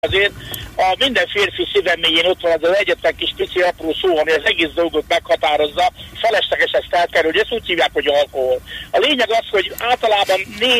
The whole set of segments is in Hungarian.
Azért a minden férfi szívem mélyén ott van az egyetlen kis pici apró szó, ami az egész dolgot meghatározza, felesleges ezt elkerülni, ezt úgy hívják, hogy alkohol. A lényeg az, hogy általában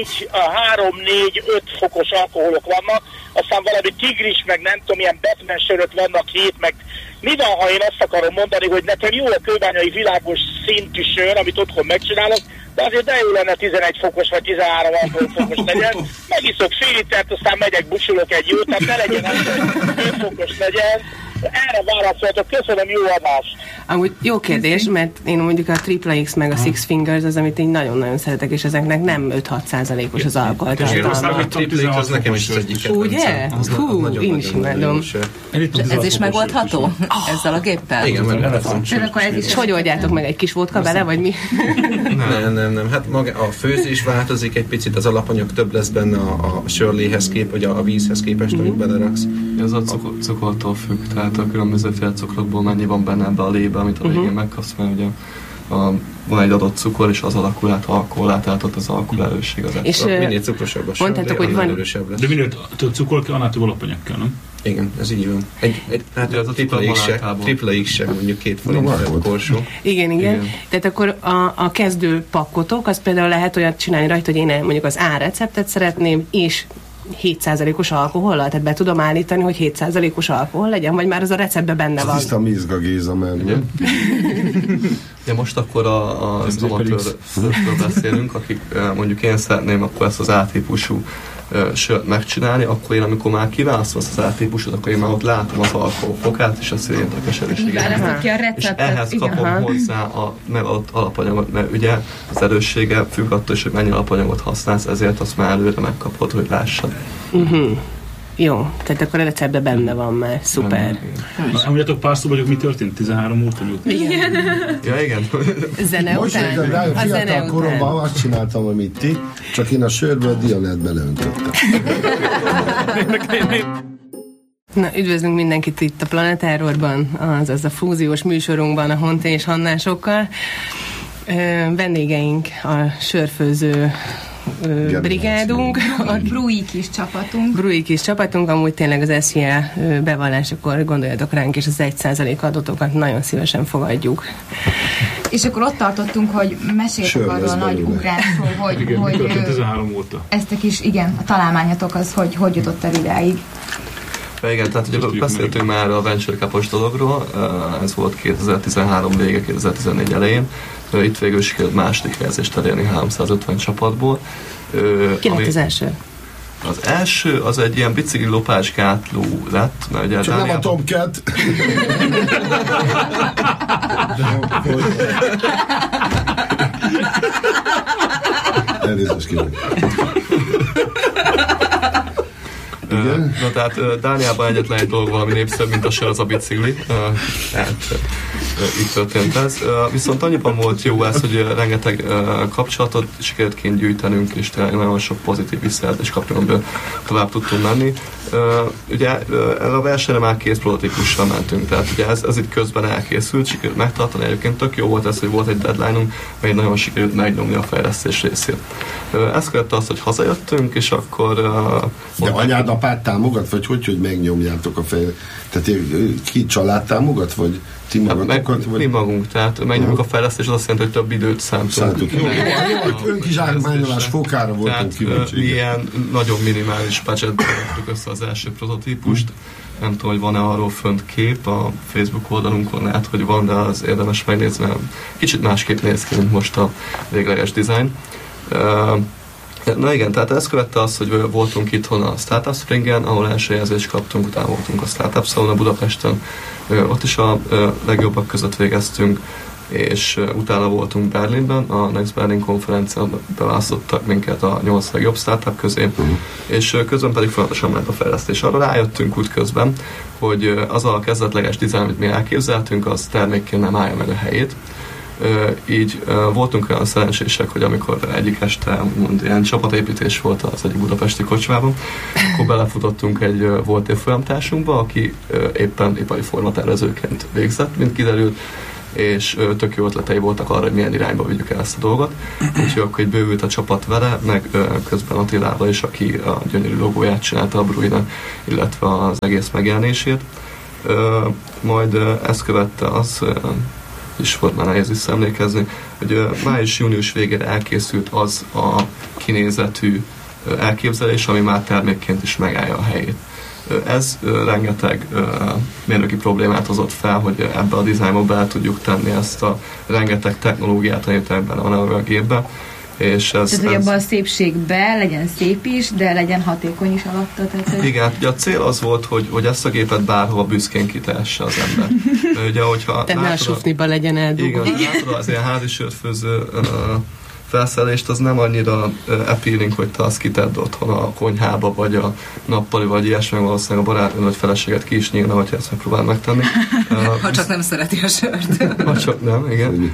3-4-5 fokos alkoholok vannak, aztán valami tigris, meg nem tudom, ilyen Batman sörök vannak 7, meg mi van, ha én azt akarom mondani, hogy nekem jó a kőbányai világos szintű sör, amit otthon megcsinálok, de azért de jó lenne 11 fokos vagy 13 fokos legyen. Megiszok fél litert, aztán megyek, bucsulok egy jót, tehát ne legyen az, hogy 5 fokos legyen. Erre válaszoltok, köszönöm, jó adást! Amúgy jó kérdés, mert én mondjuk a Triple X meg a Six Fingers az, amit én nagyon-nagyon szeretek, és ezeknek nem 5-6%-os az alkoholtartalma. A Triple X az nekem is az egyik ugye? Hú, én is imádom. Ez is megoldható? Ezzel a géppel? Igen, megoldható. És hogy oldjátok meg, egy kis vodka bele, vagy mi? Nem. Hát maga a főzés változik egy picit, az alapanyag több lesz benne a sörléhez vagy a vízhez képest, amit beleraksz. Ez a cukortól függ, tehát a különböző cukrokból mennyi van benne ebbe a lébe, amit a végén megkapsz, mert ugye van egy adott cukor, és az alakul át alkoholá, tehát ott az alkoholerősség az és minél cukrosabb a sör, de annál erősebb lesz. De minél több cukor kell, annál több alapanyag kell, nem? Igen, ez így van. Hát ez a Triple X se mondjuk 2 forint korsó. Igen. Tehát akkor a kezdő pakkotok, az például lehet olyat csinálni rajta, hogy én mondjuk az A receptet szeretném, és 7%-os alkohollal, tehát be tudom állítani, hogy 7%-os alkohol legyen, vagy már az a receptben benne van. Tiszta Mizga Géza menni. Ja, most akkor az amatőrről beszélünk, akik mondjuk én szeretném akkor ezt az A-típusú sört megcsinálni, akkor én, amikor már kiválasztom az A-típusot, akkor én már ott látom az alkoholfokát és a szélint a keserűséget. És ehhez kapom hozzá a megadott alapanyagot, mert ugye az erőssége függ attól is, hogy mennyi alapanyagot használsz, ezért azt már előre megkapod, hogy lássad. Jó, tehát akkor a receptben benne van már. Szuper. Mondjátok pár szó vagyok, mi történt 13 óta? Igen. Ja, igen. Zene most után? Most fiatal koromban azt csináltam, amit ti, csak én a sörből a Dionát beleöntöttem. Na, üdvözlünk mindenkit itt a Planet Errorban, azaz a fúziós műsorunkban a Honté és Hannásokkal. Vendégeink a sörfőző brigádunk, a Brui kis csapatunk, amúgy tényleg az SZIA bevallásakor gondoljatok ránk, és az 1% adatokat nagyon szívesen fogadjuk. És akkor ott tartottunk, hogy meséltek arról a nagy ugrásról, hogy 13 óta. Ezt a kis, a találmányatok az, hogy jutott el idáig. Igen, tehát ugye beszéltünk már a Venture Cup-os dologról, ez volt 2013 vége, 2014 elején. Itt végül sikerült második helyezést elérni 350 csapatból. Ki lett az első? Az első az egy ilyen bicikli lopás gátló lett. Mert ugye csak nem a Tomcat. Elnézést kérlek. Igen? Na tehát Dániában egyetlen egy dolog valami népszerű, mint a sör, az a bicikli. Itt történt ez. Viszont annyiban volt jó ez, hogy rengeteg kapcsolatot sikerült kint gyűjtenünk, és tényleg nagyon sok pozitív visszajelzést kaptunk, amiből tovább tudtunk menni. Ugye a versenyre már 2 prototípussal mentünk, tehát ugye ez itt közben elkészült, sikerült megtartani. Egyébként tök jó volt ez, hogy volt egy deadline-unk, mert nagyon sikerült megnyomni a fejlesztés részét. Ez követte azt, hogy hazajöttünk, és akkor... De anyád, apád támogat, vagy hogy megnyomjátok a fejlesztést? Tehát ki család támogat, vagy ti magatokat? Mi magunk, tehát megnyomjuk a fejlesztést, az azt jelenti, hogy több időt szántunk. Jó, önkizsákmányolás fokára voltunk kíváncsi. Ilyen nagyon minimális budgetben raktuk össze az első prototípust. Nem tudom, hogy van-e arról fönt kép a Facebook oldalunkon, lehet, hogy van, de az érdemes megnézni, mert kicsit másképp néz ki, mint most a végleges design. Na igen, tehát ezt követte azt, hogy voltunk itthon a Startup Springen, ahol első jelzést kaptunk, utána voltunk a Startup Sauna Budapesten, ott is a legjobbak között végeztünk, és utána voltunk Berlinben, a Next Berlin konferencián beválasztottak minket a 8 legjobb startup közé, és közben pedig folyamatosan ment a fejlesztés. Arra rájöttünk útközben, hogy az a kezdetleges dizájn, amit mi elképzeltünk, az termékként nem állja meg a helyét. Így voltunk olyan szerencsések, hogy amikor egyik este ilyen csapatépítés volt az egyik budapesti kocsmában, akkor belefutottunk egy volt évfolyamtársunkba, aki éppen ipari formatervezőként végzett, mint kiderült, és tök jó ötletei voltak arra, hogy milyen irányba vigyük el ezt a dolgot. Úgyhogy akkor bővült a csapat vele, meg közben Attilával is, aki a gyönyörű logóját csinálta a Bruinak, illetve az egész megjelenését. Majd ezt követte az, is volt már nehéz visszaemlékezni, hogy május-június végére elkészült az a kinézetű elképzelés, ami már termékként is megállja a helyét. Ez rengeteg mérnöki problémát hozott fel, hogy ebbe a dizájnba bele tudjuk tenni ezt a rengeteg technológiát, amit ebben van a gépben. És ez, tehát, hogy abban a szépségben legyen szép is, de legyen hatékony is alatta. Tehát, igen, ugye a cél az volt, hogy ezt a gépet bárhova büszkén kitehesse az ember. Ugye, hogyha tehát ne a sufniban legyen eldugva. Igen, látod, az ilyen házi sörfőző felszerelést, az nem annyira appealing, hogy te azt kitedd otthon a konyhába, vagy a nappali, vagy ilyesmi, valószínűleg a barátnőn vagy feleséget ki is nyírna, hogyha ezt megpróbál megtenni. Ha csak nem szereti a sört. Ha csak nem, igen.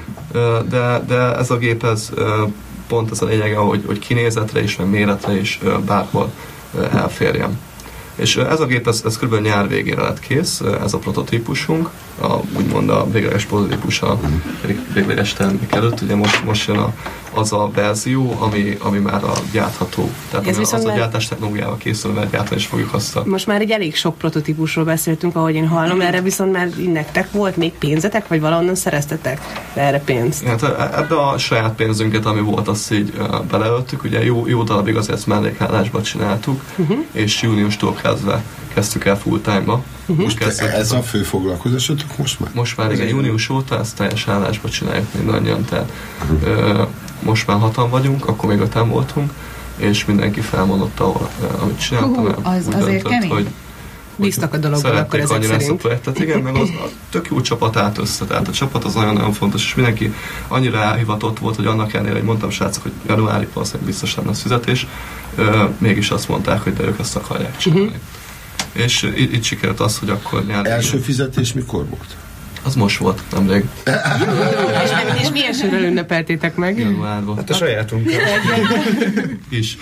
De ez a gép, ez pont ez a lényege, hogy kinézetre is, meg méretre is bárhol elférjen. És ez a gép, ez kb. Nyár végére lett kész, ez a prototípusunk, úgymond a végleges prototípus a végleges termék előtt. Ugye most jön az a verzió, ami már a gyártható. Tehát az a gyártás technológiával készül, mert gyártani is fogjuk azt. Most már így elég sok prototípusról beszéltünk, ahogy én hallom, erre viszont már nektek volt még pénzetek, vagy valahonnan szereztetek erre pénzt? Hát ebbe a saját pénzünket, ami volt, azt így beleöltük. Ugye jó darabig azért ezt mellékállásba csináltuk, és júniustól kezdve kezdtük el full time-ba. Most ez a fő foglalkozásotok most már? Most már igen, június óta ezt teljes állásba csináljuk mindannyian, tehát most már 6-an vagyunk, akkor még 5-en voltunk, és mindenki felmondott, amit csináltam. Az azért kemény. Hogy bíztak a dologban akkor ezek szerint. Ezt a projektet, igen, meg az tök jó csapat állt össze, tehát a csapat az nagyon-nagyon fontos, és mindenki annyira elhivatott volt, hogy annak ellenére, hogy mondtam srácok, hogy januárig valószínűleg biztos nem lesz fizetés, mégis azt mondták, hogy de ők ezt akarják csinálni. És itt sikerült az, hogy akkor nyári... Első fizetés mikor volt? Az most volt, nemrég. És milyen sörrel ünnepeltétek meg? Januárban. Hát a sajátunkkal. Is.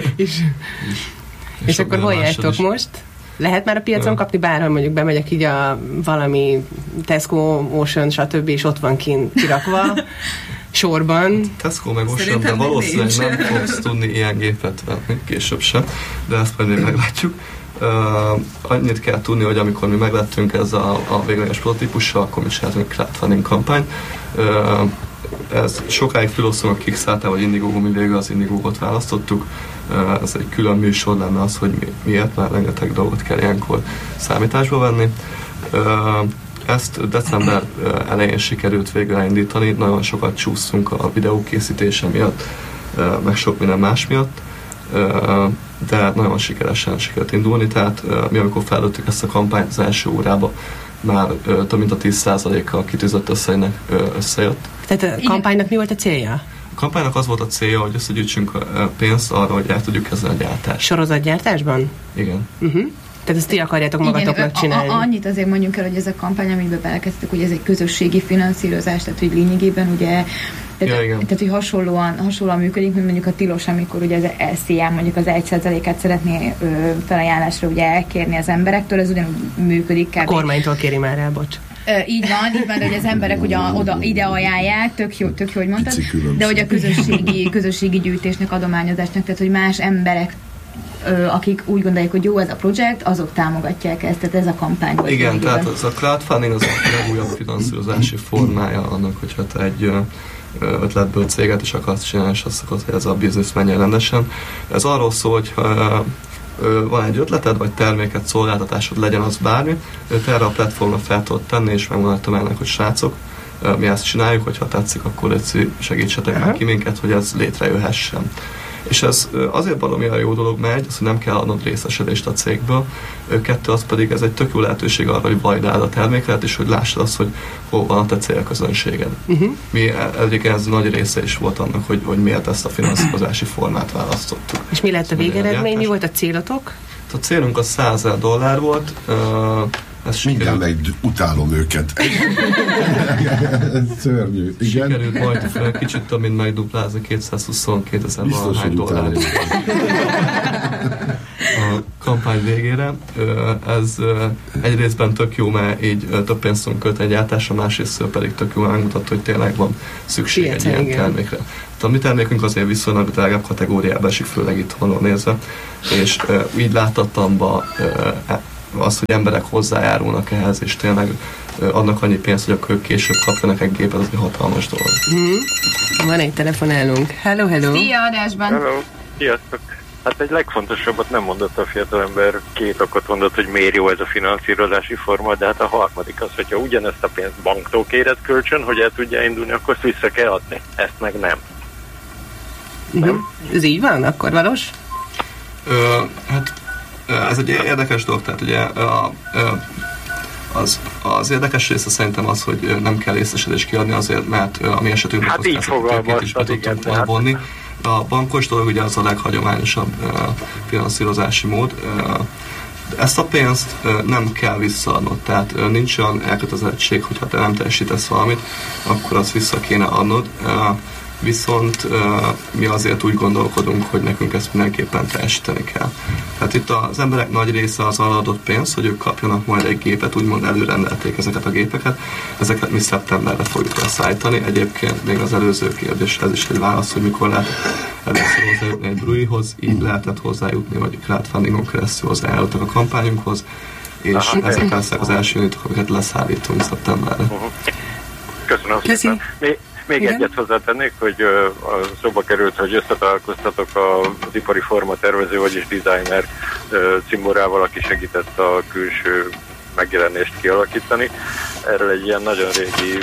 És akkor hol jártok most? Lehet már a piacon kapni bárhol, mondjuk bemegyek így a valami Tesco, Ocean, stb. És ott van kirakva, sorban. Tesco meg Ocean, de valószínűleg nem fogsz tudni ilyen gépet venni, később sem, de ezt majd még meglátjuk. Annyit kell tudni, hogy amikor mi meglettünk ez a végleges prototípussal, akkor mi csináltunk egy crowdfunding kampány. Ez sokáig filóztunk a Kickstarter vagy Indiegogo, mi végül az Indiegogot választottuk. Ez egy külön műsor lenne az, hogy miért, már rengeteg dolgot kell ilyenkor számításba venni. Ezt december elején sikerült végül elindítani, nagyon sokat csúsztunk a videó készítése miatt, meg sok minden más miatt, de nagyon sikeresen sikerült indulni, tehát mi amikor felöltük ezt a kampányt az első órában, már több mint a 10%-kal kitűzött összejönnek összejött. Tehát a kampánynak mi volt a célja? A kampánynak az volt a célja, hogy összegyűjtsünk pénzt arra, hogy el tudjuk kezdeni a gyártást. Sorozatgyártásban? Igen. Tehát ezt ti akarjátok magatoknak csinálni. Annyit azért mondjunk el, hogy ez a kampány, amiben belekezdtük, hogy ez egy közösségi finanszírozás, tehát hogy lényegében ugye tehát hogy hasonlóan működik, mint mondjuk a tilos, amikor ugye az LCM mondjuk az 1%-át szeretné felajánlásra ugye elkérni az emberektől, ez ugyanúgy működik. A kormánytól kéri már el, bocs. Így van, de hogy az emberek ugye ide ajánlják, tök jó, hogy mondtad, de hogy a közösségi gyűjtésnek, adományozásnak, tehát hogy más emberek akik úgy gondolják, hogy jó ez a projekt, azok támogatják ezt, tehát ez a kampány volt. Igen, tehát az a crowdfunding az a legújabb finanszírozási formája annak, hogyha te egy ötletből céget is akarsz csinálni, és azt akarod, hogy ez a biznisz menjen rendesen. Ez arról szól, hogy van egy ötleted, vagy terméket, szolgáltatásod, legyen az bármi, te erre a platformra fel tudod tenni, és megmondhatom ennek, hogy srácok, mi ezt csináljuk, hogyha tetszik, akkor segítsetek meg ki minket, hogy ez létrejöhessen. És ez azért valami a jó dolog megy, az, hogy nem kell adnod részesedést a cégből. Kettő, az pedig ez egy tök jó lehetőség arra, hogy validáld a terméket, és hogy lássad azt, hogy hol van a te célközönséged. Mi egyébként ez nagy része is volt annak, hogy miért ezt a finanszírozási formát választottuk. És mi lett a végeredmény? Mi volt a célotok? A célunk az $100,000 volt. Mindjárt utálom őket. Szörnyű. Igen? Sikerült majd kicsit több, mint megduplázni, $222,000 biztos, hogy utálom. a kampány végére. Ez egy részben tök jó, mert így több pénzt tudunk költeni gyártásra, másrészt pedig tök jó megmutatja, hogy tényleg van szükség egy ilyen termékre. A mi termékünk azért viszonylag drágább kategóriába esik, főleg itt honnan nézve, és így láttattam azt, hogy emberek hozzájárulnak ehhez, és tényleg adnak annyi pénzt, hogy akkor ők később kapjanak egy gépet, az egy hatalmas dolog. Van egy telefonálunk. Hello. Szia, adásban! Hello, sziasztok! Hát egy legfontosabbat nem mondott a fiatalember, 2 okot mondott, hogy miért jó ez a finanszírozási forma, de hát a harmadik az, hogyha ugyanezt a pénzt banktól kéred kölcsön, hogy el tudja indulni, akkor vissza kell adni. Ezt meg nem. Nem? Ez így van? Akkor valós? Hát ez egy érdekes dolog, tehát ugye az érdekes része szerintem az, hogy nem kell részesedést kiadni azért, mert a mi esetünkben hát így fogalmaztad, igen. Vonni. A bankos dolog ugye az a leghagyományosabb finanszírozási mód. Ezt a pénzt nem kell visszaadnod, tehát nincs olyan elkötelezettség, hogyha te nem teljesítesz valamit, akkor azt vissza kéne adnod. Viszont mi azért úgy gondolkodunk, hogy nekünk ezt mindenképpen teljesíteni kell. Tehát itt az emberek nagy része az adott pénz, hogy ők kapjanak majd egy gépet, úgymond előrendelték ezeket a gépeket. Ezeket mi szeptemberre fogjuk leszállítani. Egyébként még az előző kérdésre ez is egy válasz, hogy mikor lehet először hozzájutni egy Bruihoz, így lehetett hozzájutni, vagy crowdfundingon keresztül hozzájárultak a kampányunkhoz, és ezek lesznek az első unitok, amiket leszállítunk szeptemberre. Köszönöm szépen. Még igen? Egyet hozzátennék, hogy szóba került, hogy összetalálkoztatok az ipari formatervező, vagyis designer Cimborával, aki segített a külső megjelenést kialakítani. Erről egy ilyen nagyon régi,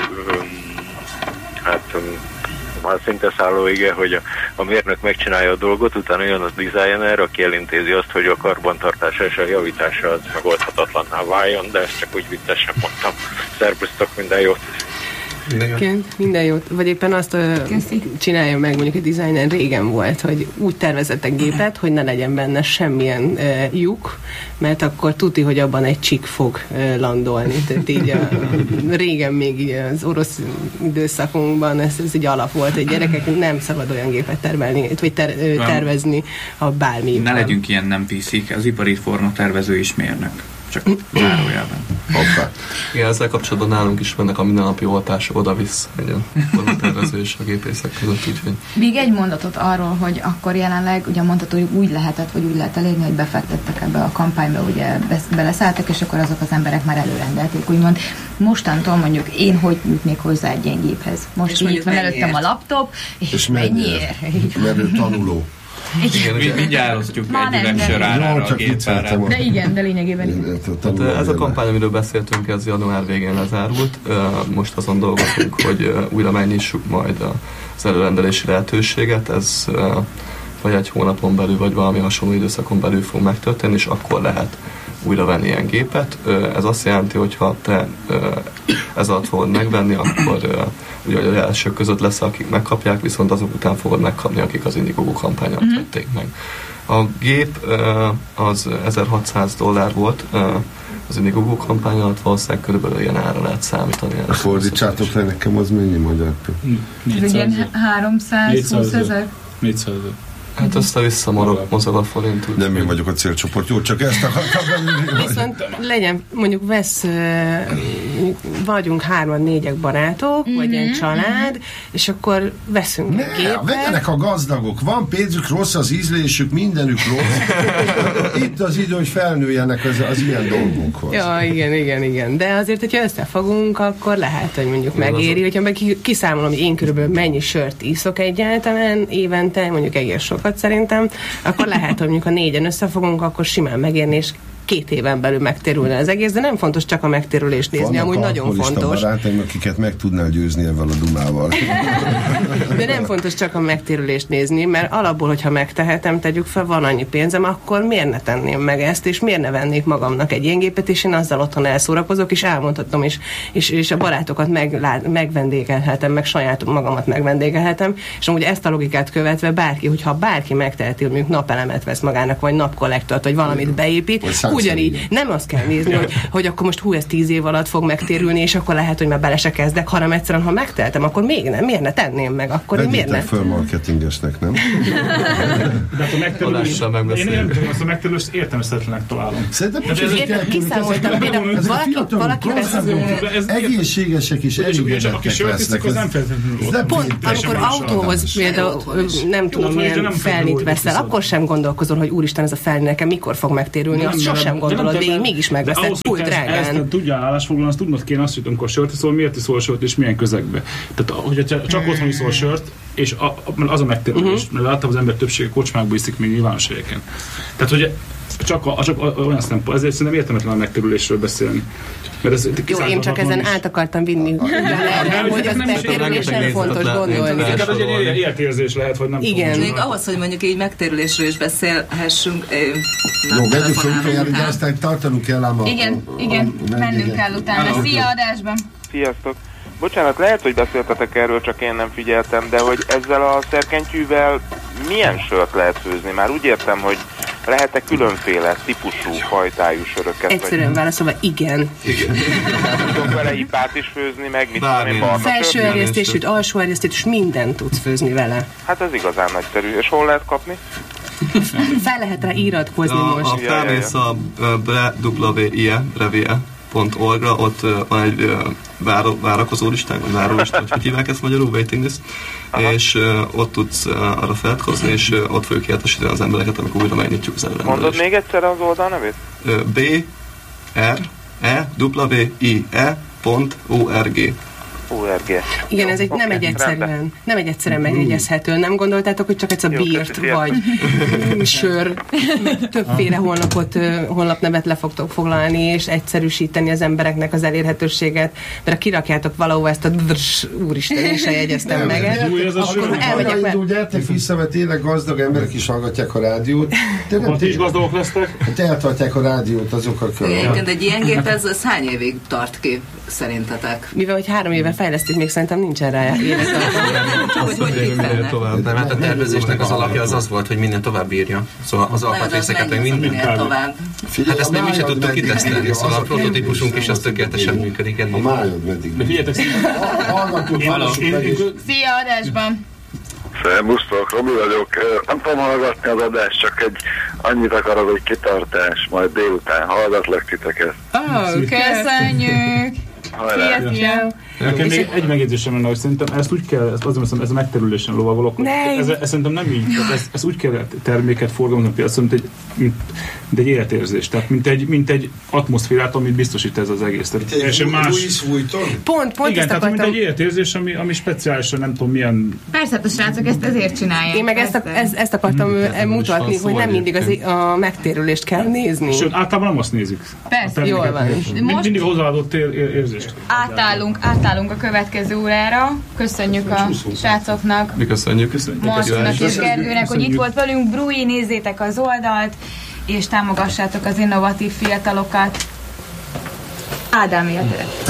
már szinte szállóige, hogy a mérnök megcsinálja a dolgot, utána jön a designer, aki elintézi azt, hogy a karbantartása és a javítása az megoldhatatlanná váljon, de ezt csak úgy viccesen mondtam. Szervusztok, minden jót! Minden jót. Vagy éppen azt csinálja meg, mondjuk egy designer régen volt, hogy úgy tervezett egy gépet, hogy ne legyen benne semmilyen lyuk, mert akkor tuti, hogy abban egy csik fog landolni. Tehát így régen még így az orosz időszakunkban ez egy alap volt, hogy gyerekek nem szabad olyan gépet tervelni, vagy tervezni, ha bármi. Ne legyünk ilyen nem piszik, az ipari formatervező is mérnök. Csak zárójában. Igen, ezzel kapcsolatban nálunk is mennek a mindennapi oltások oda-vissza, a tervező és a gépészek között, úgyhogy... Még egy mondatot arról, hogy akkor jelenleg, ugye mondható, hogy úgy lehetett, vagy úgy lehet elérni, hogy befektettek ebbe a kampányba, ugye beleszálltak, és akkor azok az emberek már előrendelték, úgymond. Mostantól mondjuk én hogy jutnék hozzá egy ilyen géphez? Most itt van előttem a laptop, és mennyiért? Mert ő tanuló. Igen, mindjárt osztjuk egy üvegsör árára a gépára. De igen, de lényegében hát ez a kampány, amiről beszéltünk, ez január végén lezárult. Most azon dolgozunk, hogy újra megnyissuk majd az előrendelési lehetőséget. Ez vagy egy hónapon belül, vagy valami hasonló időszakon belül fog megtörténni, és akkor lehet újra venni ilyen gépet. Ez azt jelenti, hogy ha te ez alatt fogod megvenni, akkor ugye az elsők között lesz, akik megkapják, viszont azok után fogod megkapni, akik az Indiegogo kampány alatt vették meg. A gép az $1600 volt, az Indiegogo kampány alatt valószínűleg körülbelül ilyen ára lehet számítani. Fordítsátok le nekem, az mennyi magyar? Ez ilyen 320 000? 400 000. Hát össze-vissza mozog a forint. Nem én vagyok a célcsoport, jó, csak ezt akartam. Viszont legyen, mondjuk vagyunk 3-4 barátok, vagy egy család, és akkor veszünk egy gépet. Vegyenek a gazdagok, van pénzük, rossz az ízlésük, mindenük rossz. Itt az idő, hogy felnőjenek az ilyen dolgokhoz. Ja, igen. De azért, hogyha összefogunk, akkor lehet, hogy mondjuk megéri, hogyha meg kiszámolom, hogy én körülbelül mennyi sört iszok egyáltalán évente, mondjuk egész sokat szerintem, akkor lehet, hogy mondjuk a 4-en összefogunk, akkor simán megérni, és 2 éven belül megtérülne az egész, de nem fontos csak a megtérülést nézni, amúgy nagyon fontos. Barátaim, akiket meg tudnál győzni ezzel a dumával. De nem fontos csak a megtérülést nézni, mert alapból, hogyha megtehetem, tegyük fel, van annyi pénzem, akkor miért ne tenném meg ezt, és miért ne vennék magamnak egy ilyen gépet, és én azzal otthon elszórakozok, és elmondhatom, és a barátokat megvendégelhetem, meg saját magamat megvendégelhetem, és amúgy ezt a logikát követve hogyha bárki megteheti, hogy mondjuk napelemet vesz magának, vagy napkollektort, vagy valamit beépít, ugyanígy. Nem azt kell nézni, hogy akkor most ez 10 év alatt fog megtérülni, és akkor lehet, hogy már bele se kezdek, hanem egyszerűen, ha megteltem, akkor még nem. Miért ne tenném meg? Akkor én miért ne? Föl marketingesnek, nem? De a megterülést, a megterülést értelmezhetetlenek találom. Szerintem kiszámoltam, például valaki egészségesek is elégedettek lesznek. Pont, amikor autóhoz például nem tudom, milyen felnit veszel, akkor sem gondolkozol, hogy úristen, ez a felni nekem mikor fog megtérülni, azt sosem gondolod, de mégis megveszed, túl drágán. Ezt tudja állásfoglalni, azt tudnod kéne azt, hogy amikor sört iszol, miért iszol sört és milyen közegbe. Tehát, hogyha csak otthon iszol sört, és az a megtérülés, mert láttam az ember többsége kocsmákba iszik még nyilvános helyeken. Tehát, hogy csak olyan szempont, ezért szerintem értelmetlen a megtérülésről beszélni. Jó, én csak ezen át akartam vinni, hogy az megtérülésen fontos gondolni. Tehát egy értérzés lehet, hogy nem tudom. Még ahhoz, hogy mondjuk így megtérülésről is beszélhessünk. Jó, vegyük fel, de aztán tartanunk kell ám Igen, mennünk kell utána. Szia, adásban! Sziasztok! Bocsánat, lehet, hogy beszéltetek erről, csak én nem figyeltem, de hogy ezzel a szerkentyűvel milyen sört lehet főzni? Már úgy értem, hogy lehet-e különféle típusú, fajtájú söröket? Egyszerűen válaszolva, igen. Tudok vele ipát is főzni, meg mit tudom én, barna felső erjesztésűt, alsó erjesztést, mindent tudsz főzni vele. Hát ez igazán nagyszerű. És hol lehet kapni? Fel lehet rá iratkozni most. A felmész a brewie.org-ra, ott van egy várakozó listán, vagy várólistán, hogy hívják ezt magyarul, waiting list, és ott tudsz arra feladkozni, és ott fogjuk értesíteni az embereket, amikor újra megnyitjuk az elrendelést. Mondod még egyszer az oldal nevét? BREWIE.org. Igen, ez nem egy egyszerűen megjegyezhető. Nem gondoltátok, hogy csak egyszer bírt vagy sör, többféle honlapnevet le fogtok foglalni, és egyszerűsíteni az embereknek az elérhetőséget, mert ha kirakjátok valahol ezt a úristen, én se jegyeztem meg. Akkor elmegyek. Gyertek vissza, mert tényleg gazdag emberek is hallgatják a rádiót. Ha ti is gazdagok lesztek? Eltartják a rádiót azok a körül. Egyébként egy ilyen gép, ez hány évig tart ki szerintetek? Mivel, hogy 3 éve fejlesztik, még szerintem nincsen rá élettartam. Nem, hát a tervezésnek az alapja az volt, hogy minden tovább bírja. Szóval az alkatrészeket meg minden tovább. Hát ezt még mi sem tudtuk kitesztelni, szóval a prototípusunk is az tökéletesen működik. A májod meddig. De figyeljetek, szia, adásban! Szerbusztok, Robi vagyok. Nem tudom hallgatni az adást, csak annyit akarok, hogy kitartás, majd délután hallgatlak titeket. Köszönjük! Szia! Nekem még egy megjegyzésem lenne, hogy szerintem ezt úgy kell, ez a megterülésen lovagolok, ez szerintem nem így, ez úgy kell terméket forgalmazni a piacon, mint egy életérzés, tehát mint egy atmoszférát, amit biztosít ez az egész. Teljesen más. Pont igen, tehát mint egy életérzés, ami speciálisan nem tudom milyen... Persze, a srácok ezt ezért csinálják. Én meg ezt akartam mutatni, hogy nem mindig a megtérülést kell nézni. Sőt, általában nem azt nézik. Persze, jól van. Mindig hozzáadott érzést. Átállunk a következő órára. Köszönjük a srácoknak. Mi köszönjük. Marcinak és Gergőnek, hogy itt volt velünk. Brui, nézzétek az oldalt, és támogassátok az innovatív fiatalokat. Ádám életet.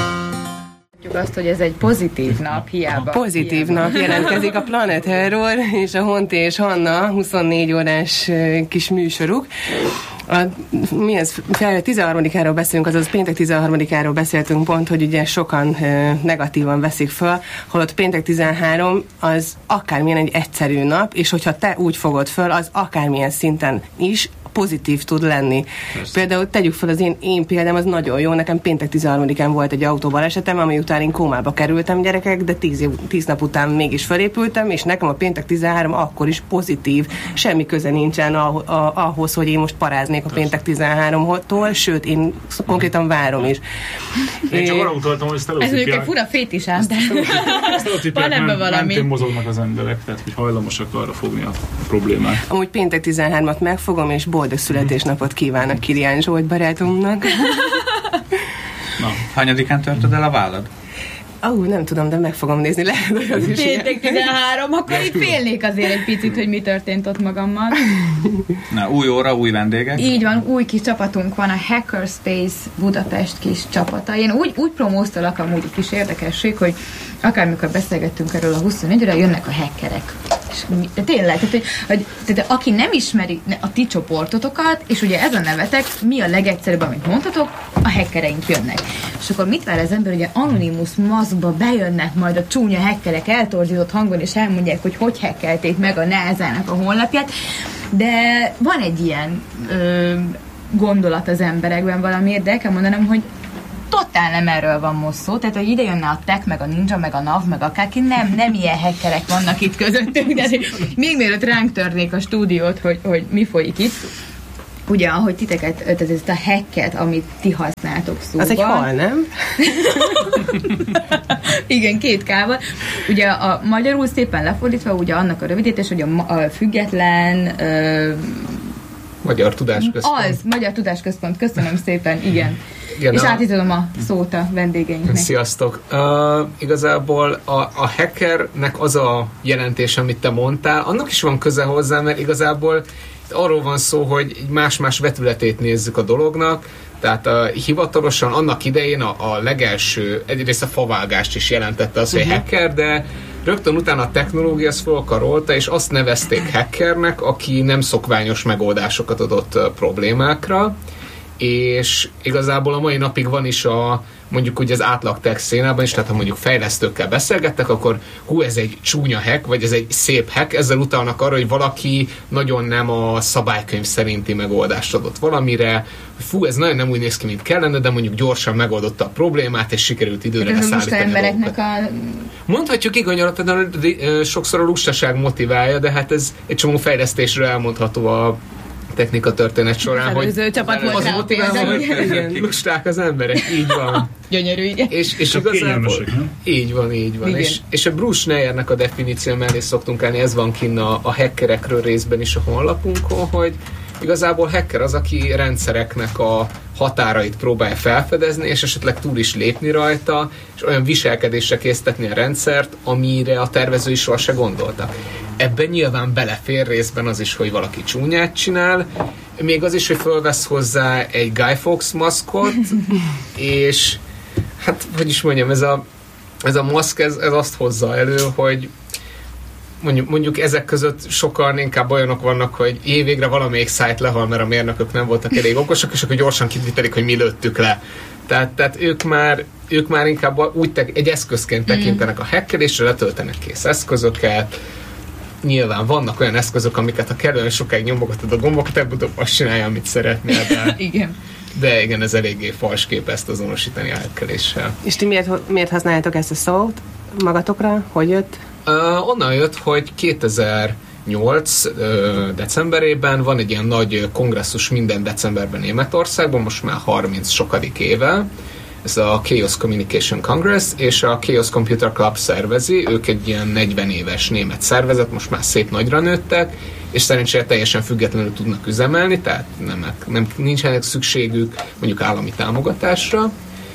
Azt, hogy ez egy pozitív nap, hiába. Pozitív nap jelentkezik a Planet Herról és a Honti és Hanna 24 órás kis műsoruk. Mi ez? 13-áról beszélünk, azaz péntek 13-áról beszéltünk pont, hogy ugye sokan negatívan veszik föl, holott péntek 13 az akármilyen egy egyszerű nap, és hogyha te úgy fogod föl, az akármilyen szinten is pozitív tud lenni. Persze. Például tegyük fel az én példám, az nagyon jó. Nekem péntek 13-án volt egy autóbalesetem, ami után én kómába kerültem, gyerekek, de 10 nap után mégis felépültem, és nekem a péntek 13 akkor is pozitív. Semmi köze nincsen ahhoz, hogy én most paráznék a péntek 13-tól, sőt, én konkrétan várom is. Én csak arra utaltam, hogy ez mondjuk egy fura fétisám, de van ebben valami. Mentén mozognak az emberek, tehát hogy hajlamosak arra fogni a problémát. Amúgy péntek 13-at megfogom, és boldog születésnapot kívánok Kirián Zsolt barátomnak. Na, hanyadikán törted el a vállad? Nem tudom, de meg fogom nézni. Péntek 13, akkor itt félnék azért egy picit, hogy mi történt ott magammal. Na, új óra, új vendégek? Így van, új kis csapatunk van, a Hackerspace Budapest kis csapata. Én úgy promóztalak amúgy egy kis érdekesség, hogy akármikor beszélgettünk erről a 24-re, jönnek a hackerek. És És tényleg, tehát aki nem ismeri a ti csoportotokat, és ugye ez a nevetek, mi a legegyszerűbb, amit mondhatok, a hackereink jönnek. És akkor mit vár az ember, hogy Anonymous maszkba bejönnek majd a csúnya hackerek eltorzított hangon, és elmondják, hogy hackelték meg a NASA-nak a honlapját, de van egy ilyen gondolat az emberekben valamiért, de el kell mondanom, hogy totál nem erről van most szó, tehát hogy ide jönne a Tech, meg a Ninja, meg a NAV, meg akárki, nem ilyen hackerek vannak itt közöttünk, de még mielőtt ránk törnék a stúdiót, hogy mi folyik itt, ugye, ahogy titeket, tehát ezt a hacket, amit ti használtok szóval. Az egy hal, nem? Igen, 2 K-val. Ugye a magyarul szépen lefordítva, ugye annak a rövidítés, hogy a független... Magyar Tudásközpont. Az, Magyar Tudásközpont, köszönöm szépen, igen. És átítodom a szót a vendégeinknek. Sziasztok! Igazából a hackernek az a jelentés, amit te mondtál, annak is van köze hozzá, mert igazából arról van szó, hogy más-más vetületét nézzük a dolognak, tehát hivatalosan annak idején a legelső, egyrészt a favágást is jelentette az, hogy hacker, de rögtön utána a technológia azt fölkarolta, és azt nevezték hackernek, aki nem szokványos megoldásokat adott problémákra, és igazából a mai napig van is mondjuk ugye az átlag tech szénában is, tehát ha mondjuk fejlesztőkkel beszélgettek, akkor ez egy csúnya hack, vagy ez egy szép hack, ezzel utalnak arra, hogy valaki nagyon nem a szabálykönyv szerinti megoldást adott valamire, ez nagyon nem úgy néz ki, mint kellene, de mondjuk gyorsan megoldotta a problémát, és sikerült időre leszállítani embereknek Mondhatjuk igazán, sokszor a lustaság motiválja, de hát ez egy csomó fejlesztésről elmondható a technika történet során, hogy az motiválja, hogy lusták az emberek, így van. Gyönyörű, igen. És igazából így van. És a Bruce Schneyernek a definíció mellé szoktunk állni, ez van kinn a hackerekről részben is a honlapunkon, hogy igazából hacker az, aki rendszereknek a határait próbálja felfedezni, és esetleg túl is lépni rajta, és olyan viselkedésre késztetni a rendszert, amire a tervezői soha se gondoltak. Ebben nyilván belefér részben az is, hogy valaki csúnyát csinál, még az is, hogy fölvesz hozzá egy Guy Fawkes maszkot, és hát, hogy is mondjam, ez a maszk, ez azt hozza elő, hogy mondjuk ezek között sokan inkább olyanok vannak, hogy végre valamelyik szájt lehal, mert a mérnökök nem voltak elég okosak, és akkor gyorsan kitwittelik, hogy mi lőttük le. Tehát ők már inkább egy eszközként tekintenek a hackerésre, letöltenek kész eszközöket. Nyilván vannak olyan eszközök, amiket ha kellően sokáig nyomogatod a gombokat, ebből azt csinálja, amit szeretnél, de... Igen. De igen, ez eléggé fals kép ezt azonosítani a hackeréssel. És ti miért használjátok ezt a szót magatokra? Hogy jött? Onnan jött, hogy 2008 decemberében van egy ilyen nagy kongresszus minden decemberben Németországban, most már 30 sokadik éve. Ez a Chaos Communication Congress, és a Chaos Computer Club szervezi, ők egy ilyen 40 éves német szervezet, most már szép nagyra nőttek, és szerencsére teljesen függetlenül tudnak üzemelni, tehát nincsenek szükségük mondjuk állami támogatásra.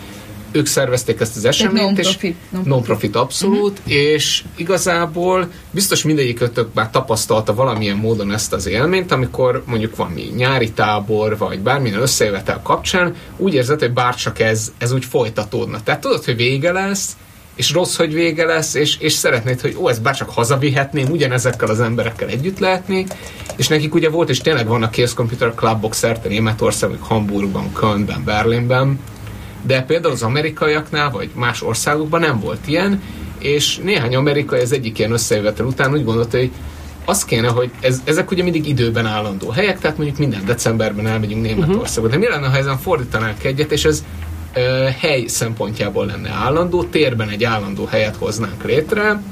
Ők szervezték ezt az eseményt, és non-profit abszolút, és igazából biztos mindegyikötök már tapasztalta valamilyen módon ezt az élményt, amikor mondjuk valami nyári tábor, vagy bármilyen összejövetel kapcsán úgy érzed, hogy bárcsak ez úgy folytatódna. Tehát tudod, hogy vége lesz, és rossz, hogy vége lesz, és szeretnéd, hogy ezt bárcsak hazavihetném, ugyanezekkel az emberekkel együtt lehetnék, és nekik ugye volt, és tényleg vannak Chaos Computer Clubok szerte Németországban, Hamburgban, Kölnben, Berlinben, de például az amerikaiaknál, vagy más országokban nem volt ilyen, és néhány amerikai az egyik ilyen összejövetel után úgy gondolta, hogy az kéne, hogy ezek ugye mindig időben állandó helyek, tehát mondjuk minden decemberben elmegyünk Németországba. De mi lenne, ha ezen fordítanánk egyet, és ez hely szempontjából lenne állandó, térben egy állandó helyet hoznánk létre,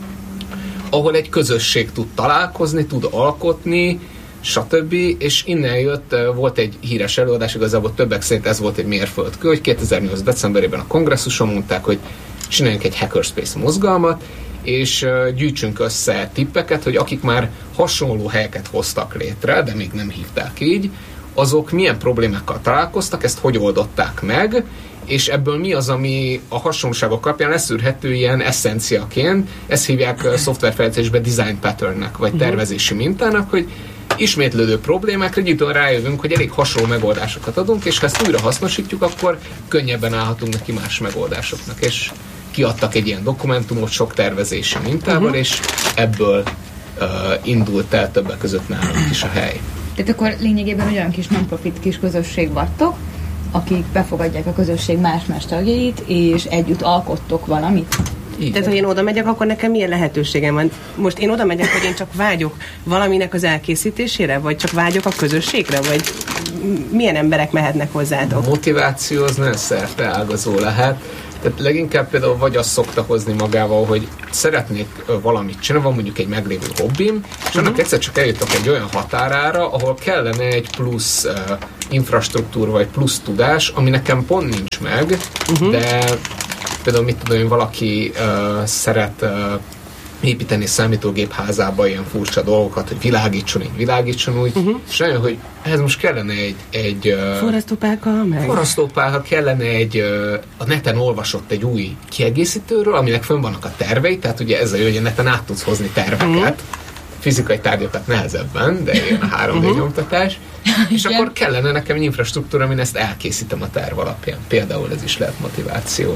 ahol egy közösség tud találkozni, tud alkotni, stb. És innen jött, volt egy híres előadás, igazából többek szerint ez volt egy mérföldkő, hogy 2008. decemberében a kongresszuson mondták, hogy csináljunk egy hackerspace mozgalmat, és gyűjtsünk össze tippeket, hogy akik már hasonló helyeket hoztak létre, de még nem hívták így, azok milyen problémákkal találkoztak, ezt hogy oldották meg, és ebből mi az, ami a hasonlóságok alapján leszűrhető ilyen eszenciaként, ezt hívják szoftverfejlesztésben design patternnek, vagy tervezési mintának, hogy ismétlődő problémákra egy időn rájövünk, hogy elég hasonló megoldásokat adunk, és ha ezt újra hasznosítjuk, akkor könnyebben állhatunk neki más megoldásoknak. És kiadtak egy ilyen dokumentumot sok tervezési mintával, és ebből indult el többek között nálunk is a hely. Tehát akkor lényegében olyan kis non-profit kis közösség vagytok, akik befogadják a közösség más-más tagjait, és együtt alkottok valamit. Igen. Tehát, ha én oda megyek, akkor nekem milyen lehetőségem van? Most én oda megyek, hogy én csak vágyok valaminek az elkészítésére, vagy csak vágyok a közösségre, vagy milyen emberek mehetnek hozzátok? A motiváció az nagyon szerteágazó lehet. Tehát leginkább például vagy azt szokta hozni magával, hogy szeretnék valamit csinálni, van mondjuk egy meglévő hobbim, és annak egyszer csak eljutok egy olyan határára, ahol kellene egy plusz infrastruktúra, vagy plusz tudás, ami nekem pont nincs meg, de például mit tudom én, valaki szeret építeni számítógép házába ilyen furcsa dolgokat, hogy világítson úgy, és nagyon, hogy ehhez most kellene egy forrasztópálka, kellene a neten olvasott egy új kiegészítőről, aminek fönn vannak a tervei, tehát ugye ez a jó, hogy a neten át tudsz hozni terveket, fizikai tárgyakat nehezebben, de ilyen a 3D nyomtatás, és akkor kellene nekem egy infrastruktúra, amin ezt elkészítem a terv alapján. Például ez is lehet motiváció.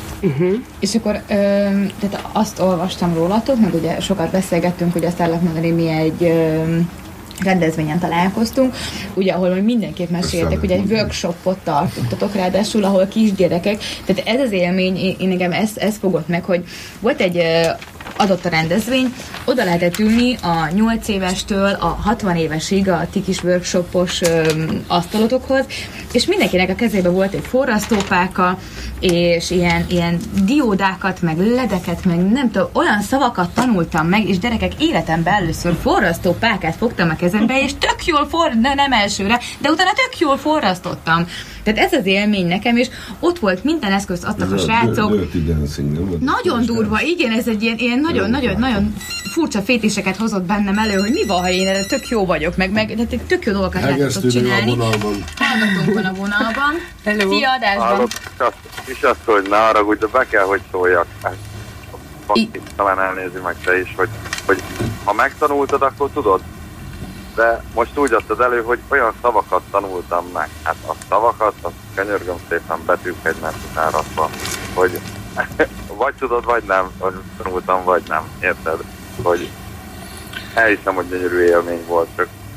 És akkor tehát azt olvastam rólatok, meg ugye sokat beszélgettünk, hogy azt el lehet mondani, mi egy rendezvényen találkoztunk, ugye, ahol mindenképp meséltek, hogy egy workshopot tartottatok ráadásul, ahol kisgyerekek, tehát ez az élmény, én nekem ez fogott meg, hogy volt egy adott a rendezvény, oda lehetett ülni a 8 évestől a 60 évesig a ti kis workshopos asztalotokhoz, és mindenkinek a kezében volt egy forrasztópálka, és ilyen diódákat, meg ledeket, meg nem tudom, olyan szavakat tanultam meg, és gyerekek, életemben először forrasztópálkát fogtam a kezembe, és tök jól nem elsőre, de utána tök jól forrasztottam. Tehát ez az élmény nekem, és ott volt minden eszközt adtak a srácok. Nagyon durva, igen, ez egy ilyen nagyon furcsa fétiseket hozott bennem elő, hogy mi van, ha én erre tök jó vagyok, meg tök jó dolgokat lehetett csinálni. Hallgatunk van a vonalban. Szia, adásban. És azt, hogy ne haragudj, de be kell, hogy szóljak. Talán elnézi meg te is, hogy ha megtanultad, akkor tudod. De most úgy adtad elő, hogy olyan szavakat tanultam meg. Hát a szavakat, azt könyörgöm szépen betűk egymást után rakva, hogy vagy tudod, vagy nem, vagy tanultam, vagy nem. Érted? Hogy elhiszem, hogy gyönyörű élmény volt,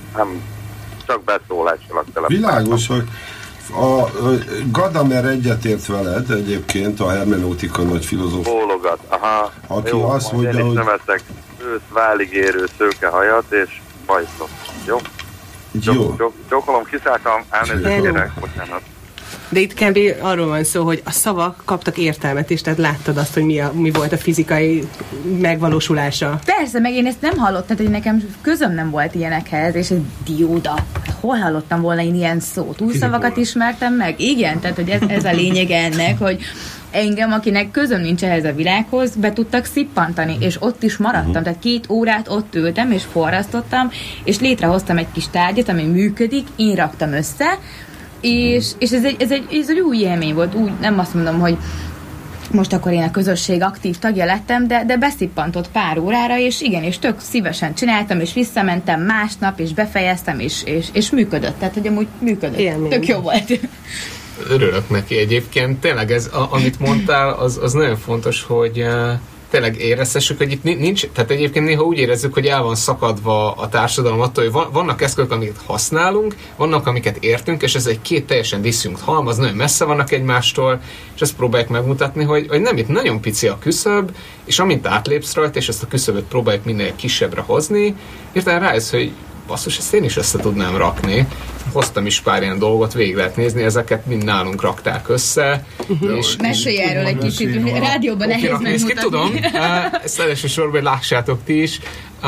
csak beszólásolak telefonon. Világos, hogy a Gadamer egyetért veled egyébként, a hermeneutika nagy filozóf. Bólogat, aha. Aki jó, azt mondja, hogy... Én is nem eszek ősz válig érő szőkehajat, és bajszok. Jó? Csókolom, kiszálltam, elnézést kérek, bocsánat. De itt kb. Arról van szó, hogy a szavak kaptak értelmet is, tehát láttad azt, hogy mi volt a fizikai megvalósulása. Persze, meg én ezt nem hallottam, hogy nekem közöm nem volt ilyenekhez, és egy dióda. Hol hallottam volna én ilyen szót? Új szavakat ismertem meg? Igen, tehát hogy ez a lényeg ennek, hogy engem, akinek közöm nincs ehhez a világhoz, be tudtak szippantani, és ott is maradtam. Tehát 2 órát ott ültem, és forrasztottam, és létrehoztam egy kis tárgyat, ami működik, én raktam össze, és ez egy új élmény volt. Úgy, nem azt mondom, hogy most akkor én a közösség aktív tagja lettem, de beszippantott pár órára, és igen, és tök szívesen csináltam, és visszamentem másnap, és befejeztem, és működött. Tehát, hogy amúgy működött. Élmény. Tök jó volt. Örülök neki egyébként. Tényleg ez, amit mondtál, az nagyon fontos, hogy tényleg érezhessük, hogy itt nincs, tehát egyébként néha úgy érezzük, hogy el van szakadva a társadalom attól, hogy vannak eszközök, amiket használunk, vannak, amiket értünk, és ez egy 2 teljesen diszjunkt halmaz, nagyon messze vannak egymástól, és ezt próbáljuk megmutatni, hogy nem, itt nagyon pici a küszöb, és amint átlépsz rajta, és ezt a küszöböt próbáljuk minél kisebbre hozni, hirtelen rájössz, hogy basszus, ezt én is össze tudnám rakni. Hoztam is pár ilyen dolgot, végig lehet nézni, ezeket mind nálunk rakták össze. Mesélj erről egy kicsit, rádióban nehéz megmutatni. Tudom, ezt elsősorban, hogy lássátok ti is.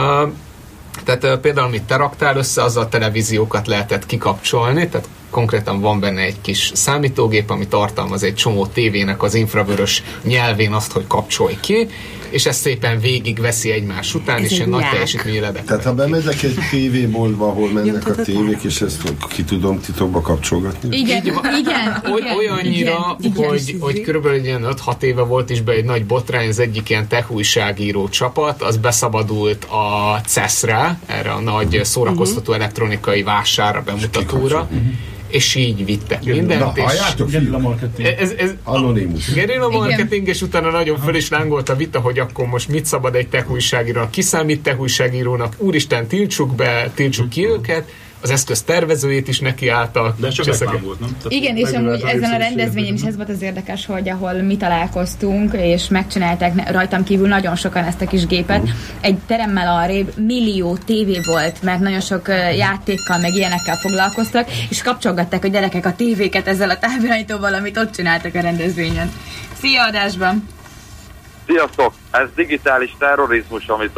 Tehát például, amit te raktál össze, azzal a televíziókat lehetett kikapcsolni, tehát konkrétan van benne egy kis számítógép, ami tartalmaz egy csomó tévének az infravörös nyelvén azt, hogy kapcsolj ki, és ezt szépen végigveszi egymás után, és ilyen nagy teljesítményű ledek. Tehát ha bemegyek egy tévéboltba, ahol mennek a tévék, és ezt ki tudom titokba kapcsolgatni? Igen. Olyannyira, hogy körülbelül ilyen 5-6 éve volt is be egy nagy botrány, az egyik ilyen tech újságíró csapat, az beszabadult a CES-re, erre a nagy szórakoztató elektronikai vásárra, bemutatóra, és így vittek mindent. Na, halljátok? Gerilla marketing. Ez Anonimus. Gerilla marketing, és utána nagyon föl is lángolt a vita, hogy akkor most mit szabad egy tech újságírónak, ki számít tech újságírónak, úristen, tiltsuk be, tiltsuk ki őket, az eszköz tervezőjét is nekiálltak. De csak reklám volt, nem? Igen, és amúgy ezen a rendezvényen is ez volt az érdekes, hogy ahol mi találkoztunk, és megcsinálták rajtam kívül nagyon sokan ezt a kis gépet, egy teremmel arrébb millió tévé volt, mert nagyon sok játékkal, meg ilyenekkel foglalkoztak, és kapcsolgatták a gyerekek a tévéket ezzel a távirányítóval, amit ott csináltak a rendezvényen. Szia, adásban! Sziasztok! Ez digitális terrorizmus, amit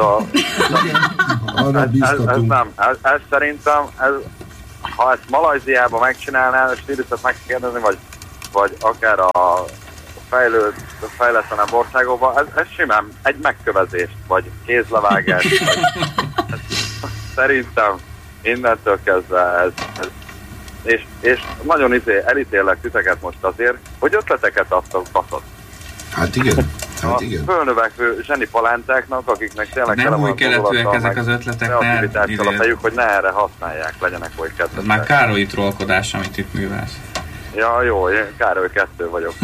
ez szerintem, ha ezt Malajziában megcsinálnál, Siriusot megkérdezni, vagy akár a fejletlenebb országokban, ez simán egy megkövezést, vagy kézlevágás. Szerintem innentől kezdve ez és nagyon elítélek titeket most azért, hogy ötleteket adtok baszot. Hát igen. A fölnövekvő zseni palántáknak, akiknek tényleg nem új keletűek ezek az ötletek, kreativitással a fejük, hogy ne erre használják, legyenek oly kedvesek. Ez már Károlyi trollkodás, amit itt művelsz. Ja, jó, én Károly 2 vagyok.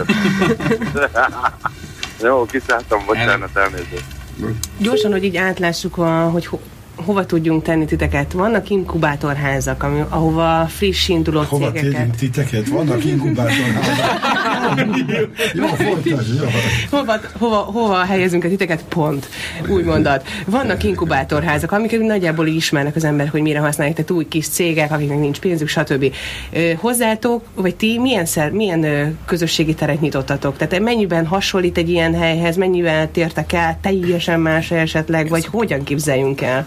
Jó, kiszálltam, bocsánat, elnézést. Gyorsan, hogy így átlássuk, hogy hova tudjunk tenni titeket. Vannak inkubátorházak, ahova friss induló cégeket... Hova tegyünk titeket? Vannak inkubátorházak. Jó, folytasd, jó. Hova helyezünk a titeket? Pont. Úgy mondod. Vannak inkubátorházak, amiket nagyjából ismernek az emberek, hogy mire használják, tehát új kis cégek, akiknek nincs pénzük, stb. Hozzátok, vagy ti milyen közösségi teret nyitottatok? Tehát mennyiben hasonlít egy ilyen helyhez, mennyivel tértek el, teljesen más esetleg, vagy hogyan képzeljünk el?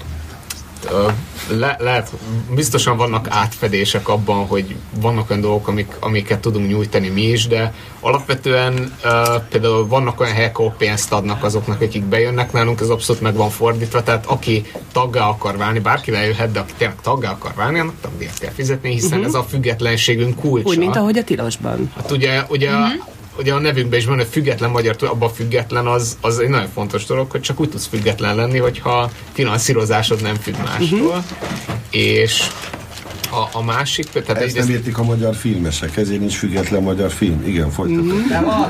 Lehet, biztosan vannak átfedések abban, hogy vannak olyan dolgok, amiket tudunk nyújtani mi is, de alapvetően például vannak olyan helyek, ahol pénzt adnak azoknak, akik bejönnek nálunk, ez abszolút meg van fordítva, tehát aki taggá akar válni, bárki lejöhet, de aki tényleg taggá akar válni, annak tagdíjat kell fizetni, hiszen ez a függetlenségünk kulcsa. Úgy, mint ahogy a tilosban. Hát ugye a nevünkben is van, hogy független magyar, abban független az egy nagyon fontos dolog, hogy csak úgy tudsz független lenni, hogyha finanszírozásod nem függ mástól. És a másik... Tehát ezt nem értik a magyar filmesek, ezért nincs független magyar film. Igen, folytatok. De van.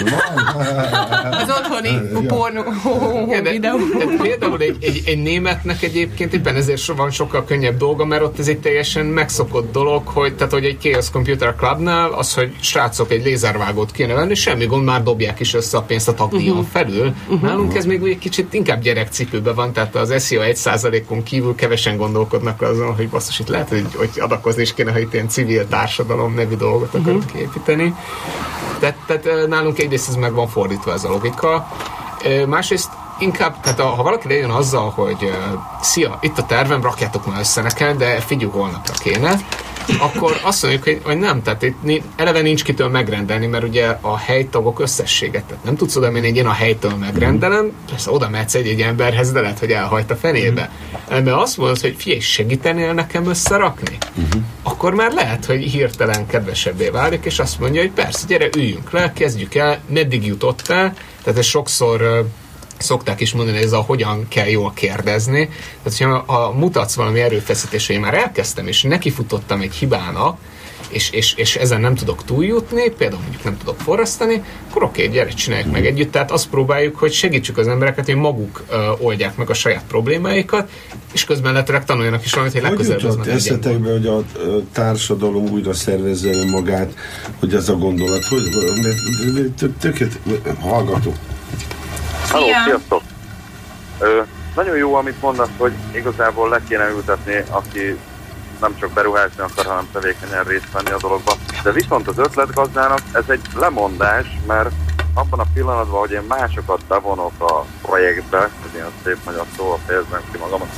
Az otthoni pornó videó. Például egy németnek egyébként éppen ezért van sokkal könnyebb dolga, mert ott ez egy teljesen megszokott dolog, hogy egy Chaos Computer Clubnál az, hogy srácok egy lézervágót kéne venni, semmi gond, már dobják is össze a pénzt a tagdíjon felül. Nálunk ez még egy kicsit inkább gyerekcipőben van, tehát az SEO 1%-on kívül kevesen gondolkodnak azon, hogy basszus, itt lehet, hogy adakozni is kéne, ha itt ilyen civil társadalom nevű dolgot akarunk építeni. Tehát nálunk egyrészt ez meg van fordítva ez a logika. Másrészt inkább, tehát ha valaki lejön azzal, hogy szia, itt a tervem, rakjátok már össze nekem, de figyelj, holnapra kéne, akkor azt mondjuk, hogy nem, tehát itt eleve nincs kitől megrendelni, mert ugye a helytagok összességet, tehát nem tudsz oda menni, hogy én a helytől megrendelem, persze oda mehetsz egy emberhez, de lehet, hogy elhagyt a fenébe. Mert azt mondod, hogy figyelj, segítenél nekem összerakni? Akkor már lehet, hogy hirtelen kedvesebbé válik, és azt mondja, hogy persze, gyere, üljünk le, kezdjük el, meddig jutottál, tehát ez sokszor szokták is mondani, hogy ez a hogyan kell jól kérdezni. Tehát, ha mutatsz valami erőfeszítést, hogy én már elkezdtem, és nekifutottam egy hibának, és ezen nem tudok túljutni, például mondjuk nem tudok forrasztani, akkor oké, gyere, csináljuk meg együtt. Tehát azt próbáljuk, hogy segítsük az embereket, hogy maguk oldják meg a saját problémáikat, és közben lehetőleg tanuljanak is valamit, hogy legközelebb ez meg legyen. Hogy jutott eszetekbe, hogy a társadalom újra szervezze magát, hogy ez a gondolat, hogy tökélet hallgató. Halló, sziasztok! Nagyon jó, amit mondasz, hogy igazából le kéne ültetni, aki nem csak beruházni akar, hanem tevékenyen részt venni a dologba. De viszont az ötletgazdának ez egy lemondás, mert abban a pillanatban, hogy én másokat bevonok a projektbe, ez ilyen szép magyar szó, a fejezem ki magamat,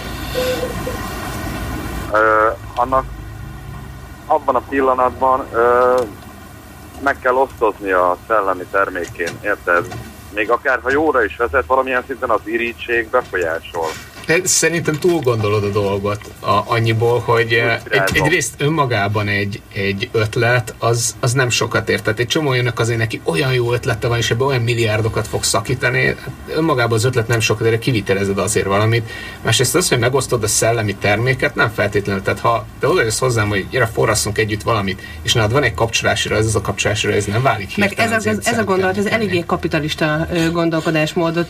annak abban a pillanatban meg kell osztozni a szellemi termékén, érted? Még akár ha jóra is vezet, valamilyen szinten az irigység befolyásol. Szerintem túl gondolod a dolgot annyiból, hogy egyrészt önmagában egy ötlet, az nem sokat ér. Tehát egy csomó olyanok azért neki olyan jó ötlete van, és ebben olyan milliárdokat fog szakítani. Önmagában az ötlet nem sokat ér, kivitelezed azért valamit. Másrészt az, hogy megosztod a szellemi terméket, nem feltétlenül. Tehát ha te odajössz hozzám, hogy gyere, forrasszunk együtt valamit, és nálad van egy kapcsolási rajz, ez a kapcsolási rajz nem válik hirtelen. Meg ez a gondolat, ez eléggé kapitalista gondolkodásmódot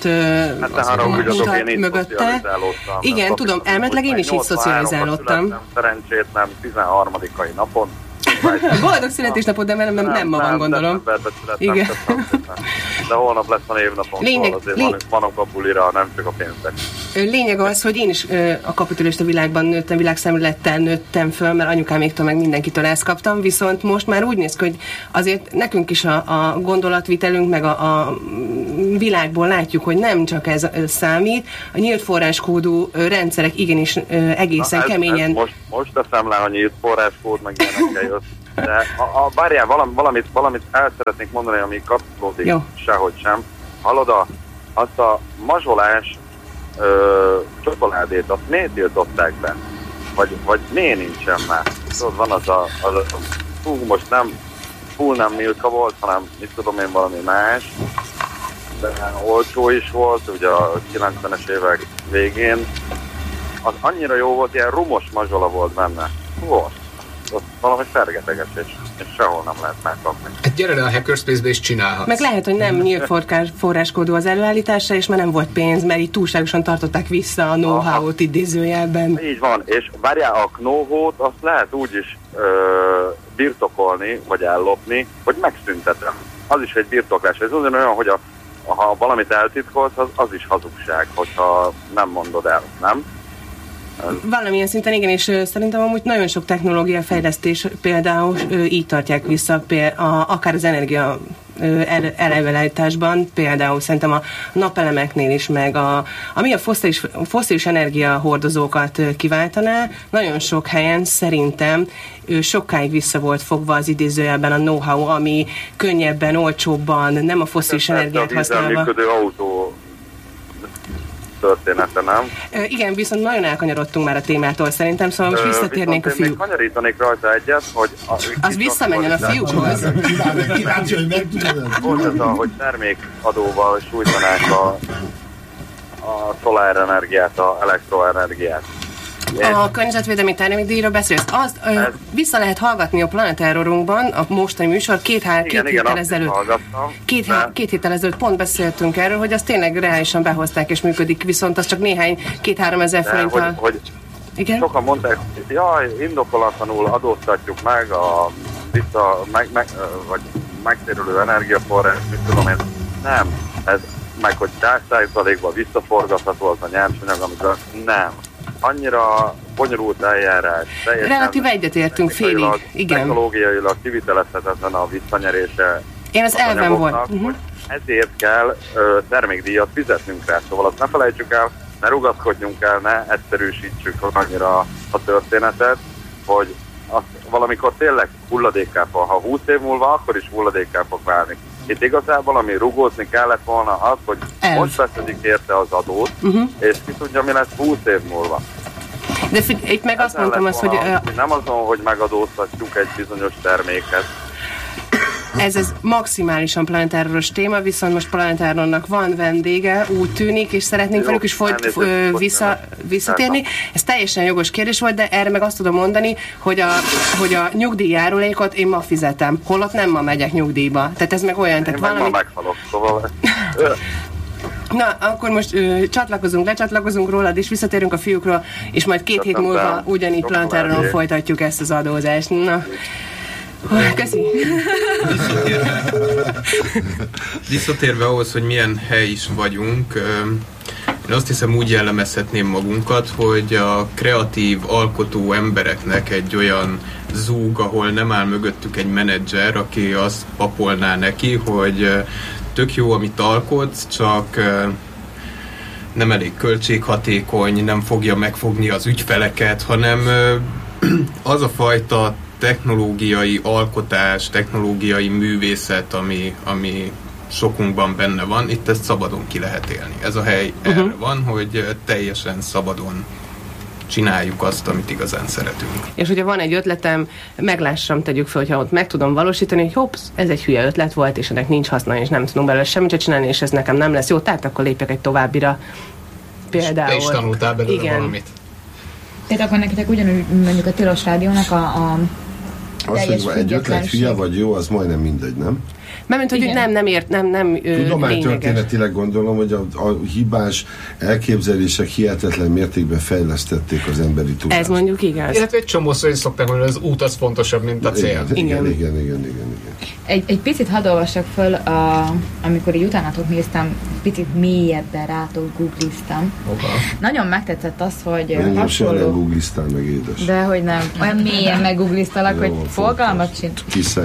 mutat mögötte. Igen, tudom, elméletileg én is így szocializálódtam. Szerencsét nem 13-ai napon. Boldog születésnapod, de nem ma van, gondolom. Igen. De holnap lesz a névnapon, szóval azért vanok a bulira, nem csak a pénzek. Lényeg az, hogy én is a kapitalista világban nőttem, világszemlélettel nőttem föl, mert anyukáméktól meg mindenkitől ezt kaptam, viszont most már úgy néz ki, hogy azért nekünk is a gondolatvitelünk, meg a világból látjuk, hogy nem csak ez számít, a nyílt forráskódú rendszerek igenis egészen keményen... Most teszem le a nyílt forráskód, meg ilyenekkel jött. De várjál, valamit el szeretnék mondani, ami kapcsolódik sehogy sem. Hallod, azt a mazsolás csokoládét, azt miért tiltották be? Vagy miért nincsen már? Tudod, van az a most nem Milka volt, hanem mit tudom én, valami más. De olcsó is volt, ugye a 90-es évek végén. Az annyira jó volt, ilyen rumos mazsola volt benne. Volt. Ott valami fergeteges, és sehol nem lehet megkapni. Gyere le a Hackerspace-be és csinálhatsz. Meg lehet, hogy nem nyílt forráskódú az előállítása, és már nem volt pénz, mert így túlságosan tartották vissza a know-how-ot idézőjelben. Így van, és várjál, a know-how-t azt lehet úgy is birtokolni, vagy ellopni, hogy megszüntetem. Az is egy birtoklás. Ez olyan, hogy ha valamit eltitkolsz, az is hazugság, hogyha nem mondod el, nem? Valamilyen szinten igen, és szerintem amúgy nagyon sok technológia fejlesztés például így tartják vissza, akár az energia előállításban, például szerintem a napelemeknél is, meg ami a fosszilis energiahordozókat kiváltaná, nagyon sok helyen szerintem sokáig vissza volt fogva az idézőjelben a know-how, ami könnyebben, olcsóbban, nem a fosszilis energiát használva. Működő autó története, nem? Igen, viszont nagyon elkanyarodtunk már a témától szerintem, szóval most visszatérnénk a fiúk. Még kanyarítanék rajta egyet, hogy... Az visszamenjen a fiúkhoz. Kíváncsi, hogy megtudod. Volt ez hogy termékadóval sújtanák a szolárenergiát, a elektroenergiát. A környezetvédelmi termékdíjról beszélsz. Azt vissza lehet hallgatni a Planet Errorunkban, a mostani műsor, két héttel ezelőtt pont beszéltünk erről, hogy azt tényleg reálisan behozták és működik, viszont az csak 2-3 ezer forinttal. Hogy igen? Sokan mondták, hogy jaj, indokolatlanul adóztatjuk meg a vagy megtérülő energiaforrás, mit tudom én. Nem, ez meg hogy 100%-ban visszaforgatható az a nyersanyag, amikor nem. Annyira bonyolult eljárás. Relatív egyetértünk félig, igen. Technológiailag kivitelezhetetlen a visszanyerése. Én az elven volt. Ezért kell termékdíjat fizetnünk rá, szóval azt ne felejtsük el, ne rugaszkodjunk el, ne egyszerűsítsük annyira a történetet, hogy azt valamikor tényleg hulladékká fog, ha 20 év múlva, akkor is hulladékká fog válni. Itt igazából, ami rugózni kellett volna az, hogy most beszedik érte az adót, és ki tudja, mi lesz 20 év múlva. De itt meg azt mondtam azt, hogy... Nem azon, hogy megadóztatjuk egy bizonyos terméket. Ez maximálisan planetáros téma, viszont most planetáronnak van vendége, úgy tűnik, és szeretnénk velük is visszatérni. Ez teljesen jogos kérdés volt, de erre meg azt tudom mondani, hogy a nyugdíjjárulékot én ma fizetem, holott nem ma megyek nyugdíjba. Tehát ez meg olyan, tehát valami... Én ma meghalok, szóval... Na, akkor most lecsatlakozunk rólad, és visszatérünk a fiúkról, és majd 2 hét múlva ugyanígy planetáron folytatjuk ezt az adózást. Na... Köszi. Visszatérve ahhoz, hogy milyen hely is vagyunk, én azt hiszem úgy jellemezhetném magunkat, hogy a kreatív, alkotó embereknek egy olyan zúg, ahol nem áll mögöttük egy menedzser, aki azt papolná neki, hogy tök jó, amit alkotsz, csak nem elég költséghatékony, nem fogja megfogni az ügyfeleket, hanem az a fajta technológiai alkotás, technológiai művészet, ami sokunkban benne van, itt ezt szabadon ki lehet élni. Ez a hely erre van, hogy teljesen szabadon csináljuk azt, amit igazán szeretünk. És hogyha van egy ötletem, meglássam, tegyük fel, hogyha ott meg tudom valósítani, hogy hopp, ez egy hülye ötlet volt, és ennek nincs haszna, és nem tudunk belőle semmit csinálni, és ez nekem nem lesz jó, tehát akkor lépjek egy továbbira. Például. Te is tanultál belőle valamit. Tehát akkor neketek ugyanúgy mondjuk a Tilos Rádiónak a az, hogy egy ötlet hülye vagy jó, az majdnem mindegy, nem? Mert hogy nem tudománytörténetileg gondolom, hogy a hibás elképzelések hihetetlen mértékben fejlesztették az emberi tudást. Ez mondjuk igaz. Illetve egy csomószor is szokták mondani, hogy az út az fontosabb, mint a cél. Igen. Egy picit hadd olvassak föl, amikor így utánatok néztem, picit mélyebben rátok googliztam. Nagyon megtetszett az, hogy hasonló... Nem googliztál meg, édes. De hogy nem, olyan mélyen meggoogliztalak, hogy fogalmat sincs.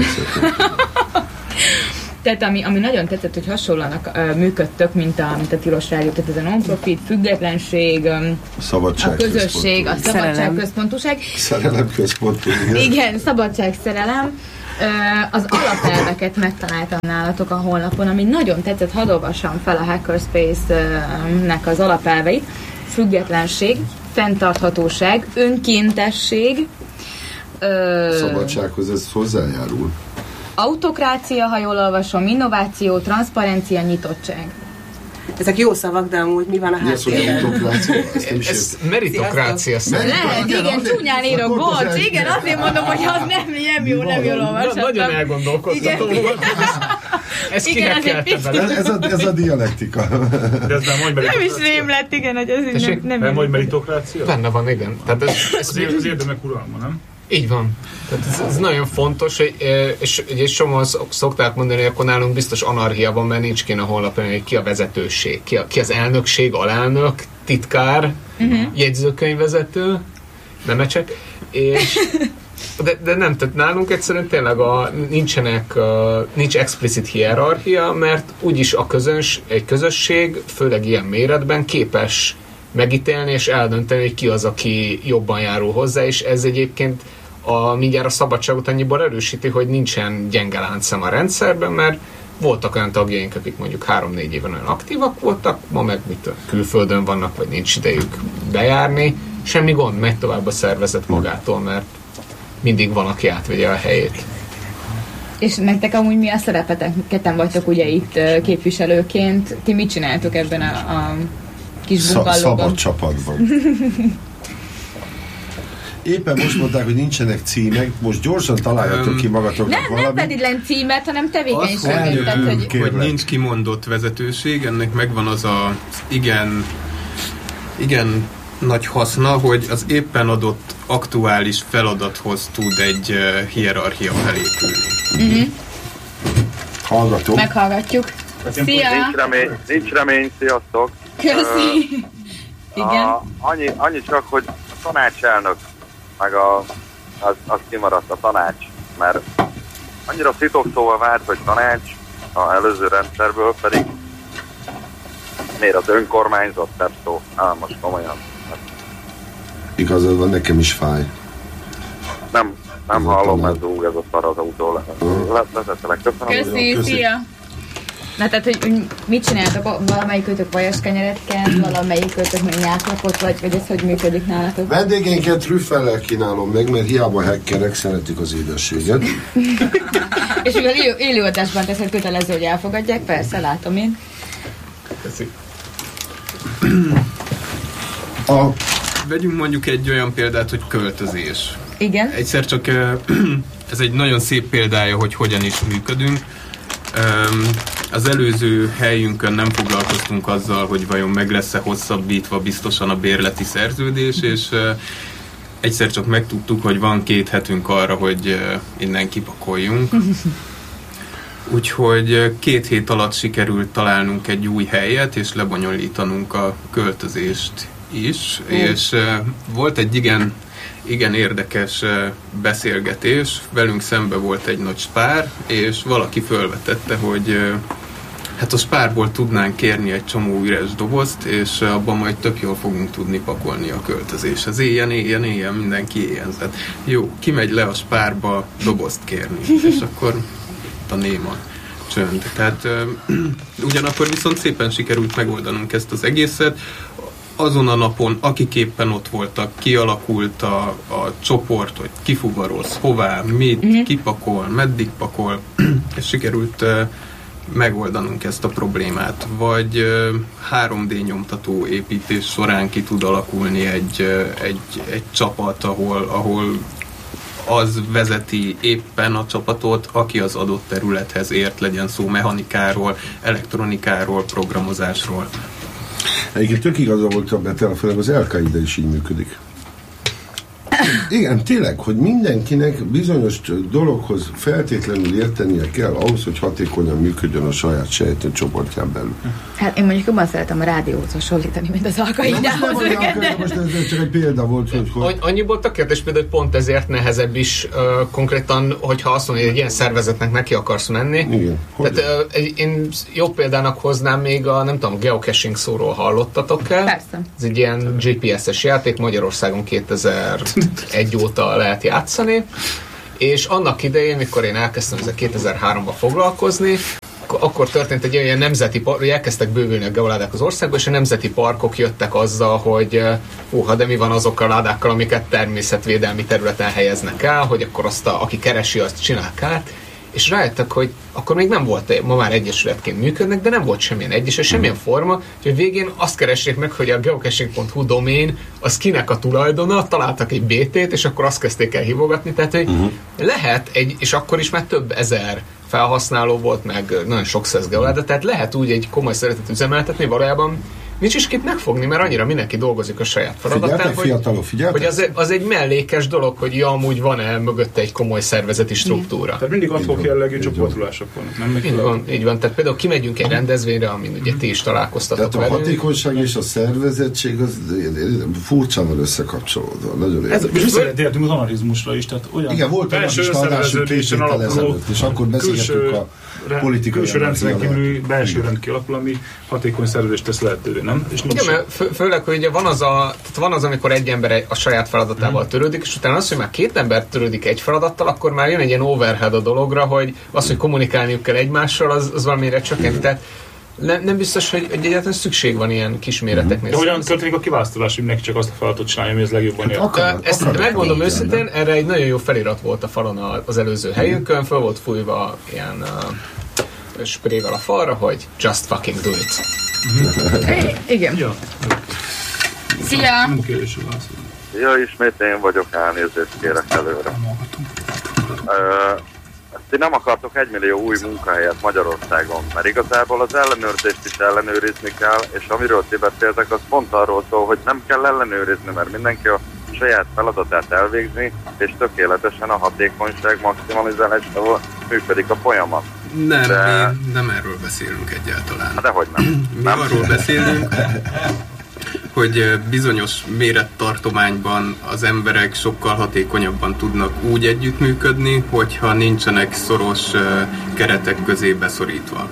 Tehát ami nagyon tetszett, hogy hasonlóan működtök, mint a Tilos Rádió, tehát ez a non-profit, függetlenség, a közösség, a szabadságközpontúság. Szerelemközpontúság. Igen, szabadság, szerelem. Az alapelveket megtaláltam nálatok a honlapon, ami nagyon tetszett, hadd olvassam fel a Hackerspace-nek az alapelveit. Függetlenség, fenntarthatóság, önkéntesség. Szabadsághoz ez hozzájárul. Autokrácia, ha jól olvasom, innováció, transzparencia, nyitottság. Ezek jó szavak, de amúgy mi van a háttérben? Ez meritokrácia szerint. Lehet, igen, csúnyán írok, bocs, igen, azért mondom, hogy az nem jól olvasottam. Nagyon elgondolkoztató volt. Ez ez a dialektika. De ez nem is rém lett, igen, hogy ez nem vagy meritokrácia? Benne van, igen. Tehát az érdemek uralma, nem? Így van. Tehát ez nagyon fontos, és sokan szokták mondani, hogy akkor nálunk biztos anarchia van, mert nincs kéne a honlapon, hogy ki a vezetőség, ki az elnökség, alelnök, titkár, jegyzőkönyvvezető, nemecsek, és de nem, tehát nálunk egyszerűen tényleg nincs explicit hierarchia, mert úgyis egy közösség, főleg ilyen méretben képes megítélni és eldönteni, hogy ki az, aki jobban járul hozzá, és ez egyébként mindjárt a szabadságot annyiból erősíti, hogy nincsen gyenge láncszem a rendszerben, mert voltak olyan tagjaink, akik mondjuk 3-4 éven olyan aktívak voltak, ma meg külföldön vannak, vagy nincs idejük bejárni, semmi gond, megy tovább a szervezet magától, mert mindig van, aki átvegye a helyét. És nektek amúgy mi a szerepetek? Ketten vagytok ugye itt képviselőként. Ti mit csináltok ebben a kis bungallóban? Szabad csapatban. Éppen most mondták, hogy nincsenek címek, most gyorsan találjatok ki magatoknak valamit. Nem feltétlen címet, hanem tevékenységet. Hogy nincs kimondott vezetőség, ennek megvan az igen nagy haszna, hogy az éppen adott aktuális feladathoz tud egy hierarchia felépülni. Hallgatunk. Meghallgatjuk. Szia! Nincs remény, sziasztok! Köszi! Igen. Annyi csak, hogy a tanácselnök meg az kimaradt a tanács, mert annyira szitokszóval vált, hogy tanács az előző rendszerből, pedig miért az önkormányzat tett szó? Most komolyan. Igazad van, nekem is fáj. Nem hallom, ez a szar az autó. Lezettelek, köszönöm. Köszi, szia! Na tehát, hogy mit csináltok? Valamelyikőtök vajaskenyeret kent, valamelyikőtök meg nyáklapot, vagy ez hogy működik nálatok? Vendégeinket trüffellel kínálom meg, mert hiába hackerek szeretik az édességet. És mivel élőadásban teszed kötelező, hogy elfogadják, persze, látom én. Köszi. Vegyünk mondjuk egy olyan példát, hogy költözés. Igen. Egyszer csak ez egy nagyon szép példája, hogy hogyan is működünk. Az előző helyünkön nem foglalkoztunk azzal, hogy vajon meg lesz-e hosszabbítva biztosan a bérleti szerződés, és egyszer csak megtudtuk, hogy van 2 hetünk arra, hogy innen kipakoljunk. Úgyhogy 2 hét alatt sikerült találnunk egy új helyet, és lebonyolítanunk a költözést is, és volt egy igen érdekes beszélgetés. Velünk szembe volt egy nagy spár, és valaki felvetette, hogy hát a spárból tudnánk kérni egy csomó üres dobozt, és abban majd tök jól fogunk tudni pakolni a költözéshez. Éjjel, mindenki éjjenzett. Jó, kimegy le a spárba dobozt kérni, és akkor a néma. csönd. Tehát ugyanakkor viszont szépen sikerült megoldanunk ezt az egészet. Azon a napon, akik éppen ott voltak, kialakult a csoport, hogy kifuvaroz, hová, mit, kipakol, meddig pakol, és sikerült megoldanunk ezt a problémát. Vagy 3D nyomtató építés során ki tud alakulni egy csapat, ahol az vezeti éppen a csapatot, aki az adott területhez ért, legyen szó mechanikáról, elektronikáról, programozásról. Egyébként tök igaza volt a Betel, főleg az Al-Qaida is így működik. Igen, tényleg, hogy mindenkinek bizonyos dologhoz feltétlenül értenie kell ahhoz, hogy hatékonyan működjön a saját sejtőcsoportján belül. Hát én mondjuk jobban szeretem a rádióhoz hasonlítani, mint az Al-Qaidához. Most ez csak egy példa volt, hogy... Annyiból a kérdés például, hogy pont ezért nehezebb is konkrétan, hogyha azt mondja, hogy egy ilyen szervezetnek neki akarsz menni. Igen. Tehát én jó példának hoznám még a, nem tudom, geocaching szóról hallottatok-e? Persze. Ez egy ilyen GPS-es játék, Magyarországon 2001 óta lehet játszani, és annak idején, mikor én elkezdtem ezzel 2003-ban foglalkozni, akkor történt egy olyan nemzeti park, hogy elkezdtek bővülni a geoládák az országban, és a nemzeti parkok jöttek azzal, hogy de mi van azokkal a ládákkal, amiket természetvédelmi területen helyeznek el, hogy akkor azt aki keresi, azt csinál kárt, és rájöttek, hogy akkor még nem volt, ma már egyesületként működnek, de nem volt semmilyen egyesület, semmilyen forma, hogy végén azt keresték meg, hogy a geocaching.hu domén az kinek a tulajdona, találtak egy BT-t, és akkor azt kezdték el hívogatni, tehát hogy lehet és akkor is már több ezer felhasználó volt, meg nagyon sok száz geoláda, tehát lehet úgy egy komoly szeretet üzemeltetni, valójában nincs is kit megfogni, mert annyira mindenki dolgozik a saját feladatán, hogy az egy mellékes dolog, hogy amúgy van-e mögötte egy komoly szervezeti struktúra. Tehát mindig adhok jellegű csoportolások vannak. Így van, tehát például kimegyünk egy rendezvényre, amin ugye ti is találkoztatok velünk. Tehát a hatékonyság és a szervezettség az furcsán van összekapcsolódva. Nagyon érdekes. Visszatértünk az analizmusra is, tehát olyan igen, volt belső szerveződésen alapuló, és akkor beszélgettünk a politikai külső rendszeren kívül belső rend kialakul, ami hatékony szervezést tesz lehetővé, nem? És igen, mert főleg, hogy ugye van az, amikor egy ember a saját feladatával törődik, és utána az, hogy már két ember törődik egy feladattal, akkor már jön egy ilyen overhead a dologra, hogy az, hogy kommunikálniuk kell egymással, az valamire csökkent. Tehát nem biztos, hogy egyáltalán szükség van ilyen kisméreteknél. De hogyan történik a kiválasztás, hogy neki csak azt a feladatot csinálja, ami az legjobban ér? Ezt megmondom őszintén, erre egy nagyon jó felirat volt a falon az előző helyünkön, föl volt fújva ilyen sprével a falra, hogy just fucking do it. Igen. Ja. Szia! Ja, ismét én vagyok, elnézést kérek előre. Ti nem akartok 1 millió új munkahelyet Magyarországon, mert igazából az ellenőrzést is ellenőrizni kell, és amiről ti beszéltek, az pont arról szól, hogy nem kell ellenőrizni, mert mindenki a saját feladatát elvégzi, és tökéletesen a hatékonyság maximalizálásával működik a folyamat. Nem erről beszélünk egyáltalán. Dehogy nem. Mi arról beszélünk, hogy bizonyos mérettartományban az emberek sokkal hatékonyabban tudnak úgy együttműködni, hogyha nincsenek szoros keretek közé beszorítva.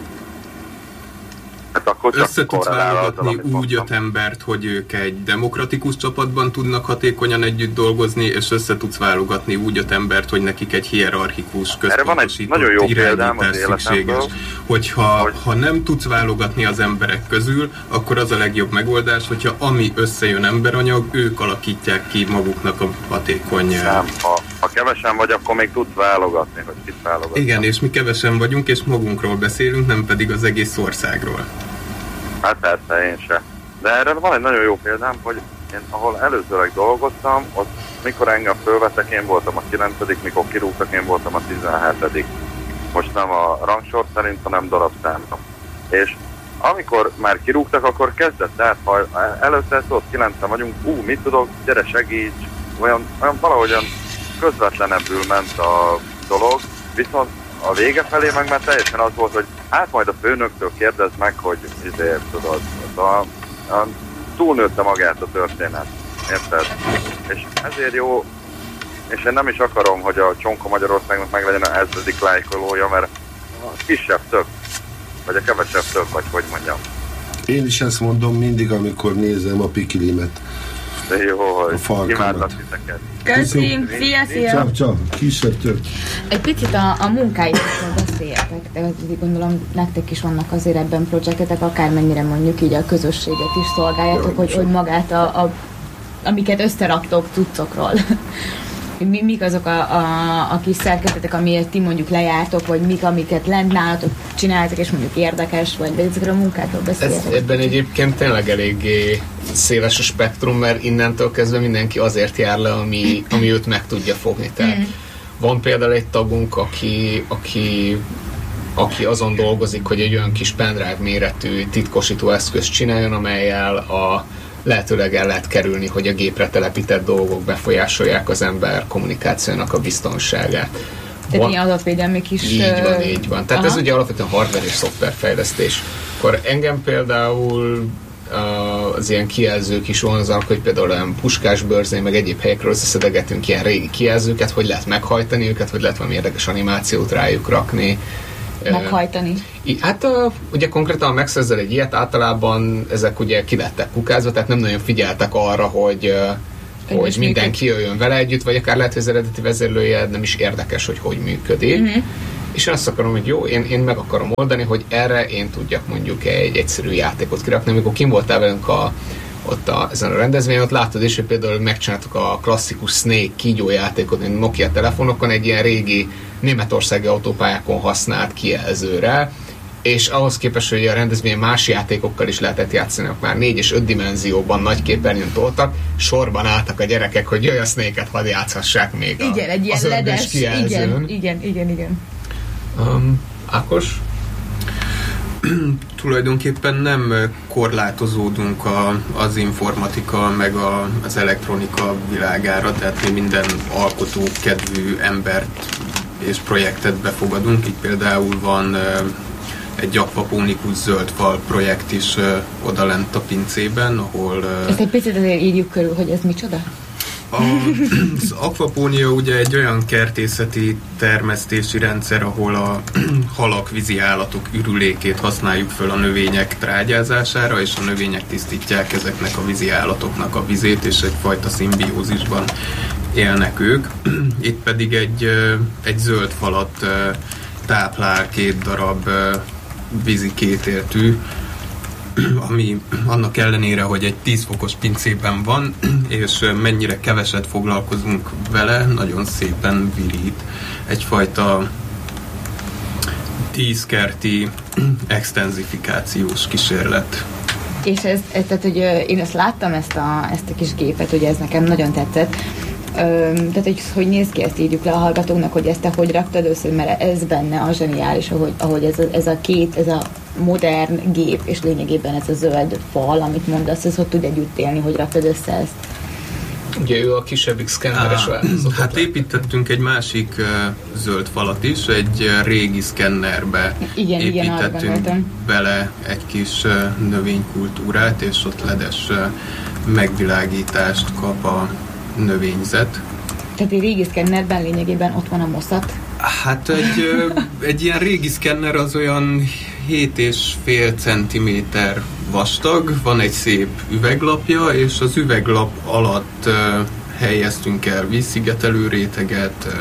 Össze tudsz válogatni úgy 5 embert, hogy ők egy demokratikus csapatban tudnak hatékonyan együtt dolgozni, és össze tudsz válogatni úgy 5 embert, hogy nekik egy hierarchikus, központosított irányítás szükséges. Ha nem tudsz válogatni az emberek közül, akkor az a legjobb megoldás, hogyha ami összejön emberanyag, ők alakítják ki maguknak a hatékony... Nem, ha kevesen vagy, akkor még tudsz válogatni, hogy kit válogatni. Igen, és mi kevesen vagyunk, és magunkról beszélünk, nem pedig az egész országról. Hát persze, én se. De erre van egy nagyon jó példám, hogy én ahol előzőleg dolgoztam, ott mikor engem fölvettek, én voltam a 9., mikor kirúgtak, én voltam a 17. Most nem a rangsor szerint, hanem darabszámra. És amikor már kirúgtak, akkor kezdett át, ha előtte ott 9-en vagyunk, mit tudok, gyere segíts, olyan valahogyan közvetlenebbül ment a dolog, viszont a vége felé meg már teljesen az volt, hogy majd a főnöktől kérdezd meg, hogy tudod, túlnőtte magát a történet. Érted? És ezért jó, és én nem is akarom, hogy a Csonka Magyarországnak meg legyen a 1000. lájkolója, mert a kisebb több, vagy a kevesebb több, vagy hogy mondjam. Én is ezt mondom mindig, amikor nézem a pikilimet. Jó, imádlak titeket. Köszönöm, szia! Csak, kisebb tök. Egy picit a munkáitokról beszéljetek, de gondolom nektek is vannak azért ebben projektetek, akármennyire mondjuk így a közösséget is szolgáljátok, hogy magát amiket összeraktok cuccokról. Mik azok a kis szerkezetek, amiért ti mondjuk lejártok, vagy mik, amiket lent nálatok csináltok, és mondjuk érdekes, vagy ezekről a munkákról beszéltek? Ebben egyébként tényleg eléggé széles a spektrum, mert innentől kezdve mindenki azért jár le, ami őt meg tudja fogni. Tehát van például egy tagunk, aki azon dolgozik, hogy egy olyan kis pendrive méretű titkosító eszközt csináljon, amellyel lehetőleg el lehet kerülni, hogy a gépre telepített dolgok befolyásolják az ember kommunikációnak a biztonságát. Tehát ilyen adatvédelmi kis... Így van. Tehát ez ugye alapvetően hardware és szoftverfejlesztés. Akkor engem például az ilyen kijelzők is vonzanak, hogy például olyan Puskásbörzén, meg egyéb helyekről összeszedegetünk ilyen régi kijelzőket, hogy lehet meghajtani őket, hogy lehet valami érdekes animációt rájuk rakni. Meghajtani. Hát ugye konkrétan megszerzel egy ilyet, általában ezek ugye ki lettek kukázva, tehát nem nagyon figyeltek arra, hogy mindenki jöjjön vele együtt, vagy akár lehet, hogy az eredeti vezérlője nem is érdekes, hogy működik. És én azt akarom, hogy jó, én meg akarom oldani, hogy erre én tudjak mondjuk egy egyszerű játékot kirakni. Amikor kim voltál velünk ezen a rendezvényen, ott láttad is, hogy például megcsináltuk a klasszikus Snake kígyójátékot, mint Nokia telefonokon, egy ilyen régi németországi autópályákon használt kijelzőre, és ahhoz képest, hogy a rendezvényen más játékokkal is lehetett játszani, már 4 és 5 dimenzióban nagy képernyőn toltak, sorban álltak a gyerekek, hogy jöjj a Snake-et, hadd játszhassák még egy ilyen ledes kijelzőn. Igen. Ákos? Tulajdonképpen nem korlátozódunk az informatika meg az elektronika világára, tehát mi minden alkotó kedvű embert és projektet befogadunk. Így például van egy akvaponikus zöldfal projekt is odalent a pincében, ahol... Ezt egy picit azért írjuk körül, hogy ez micsoda? Az akvapónia ugye egy olyan kertészeti termesztési rendszer, ahol a halak, vízi állatok ürülékét használjuk föl a növények trágyázására, és a növények tisztítják ezeknek a vízi állatoknak a vizét, és egyfajta szimbiózisban élnek ők. Itt pedig egy zöld falat táplál 2 darab vízi kétértű, ami annak ellenére, hogy egy 10 fokos pincében van, és mennyire keveset foglalkozunk vele, nagyon szépen virít. Egyfajta díszkerti extenzifikációs kísérlet. És tehát, hogy én ezt láttam, ezt a kis gépet, ugye ez nekem nagyon tetszett. Tehát, hogy néz ki, ezt írjuk le a hallgatóknak, hogy ezt te hogy raktad össze, mert ez benne a zseniális, ahogy ez a modern gép, és lényegében ez a zöld fal, amit mondasz, ez hogy tud együtt élni, hogy raktad össze ezt. Ugye ő a kisebbik szkenneres változat. Hát építettünk egy másik zöld falat is, egy régi szkennerbe építettünk bele egy kis növénykultúrát, és ott ledes megvilágítást kap a növényzet. Tehát egy régi szkennerben lényegében ott van a moszat? Hát egy ilyen régi szkenner az olyan 7,5 centiméter vastag, van egy szép üveglapja, és az üveglap alatt helyeztünk el vízszigetelő réteget,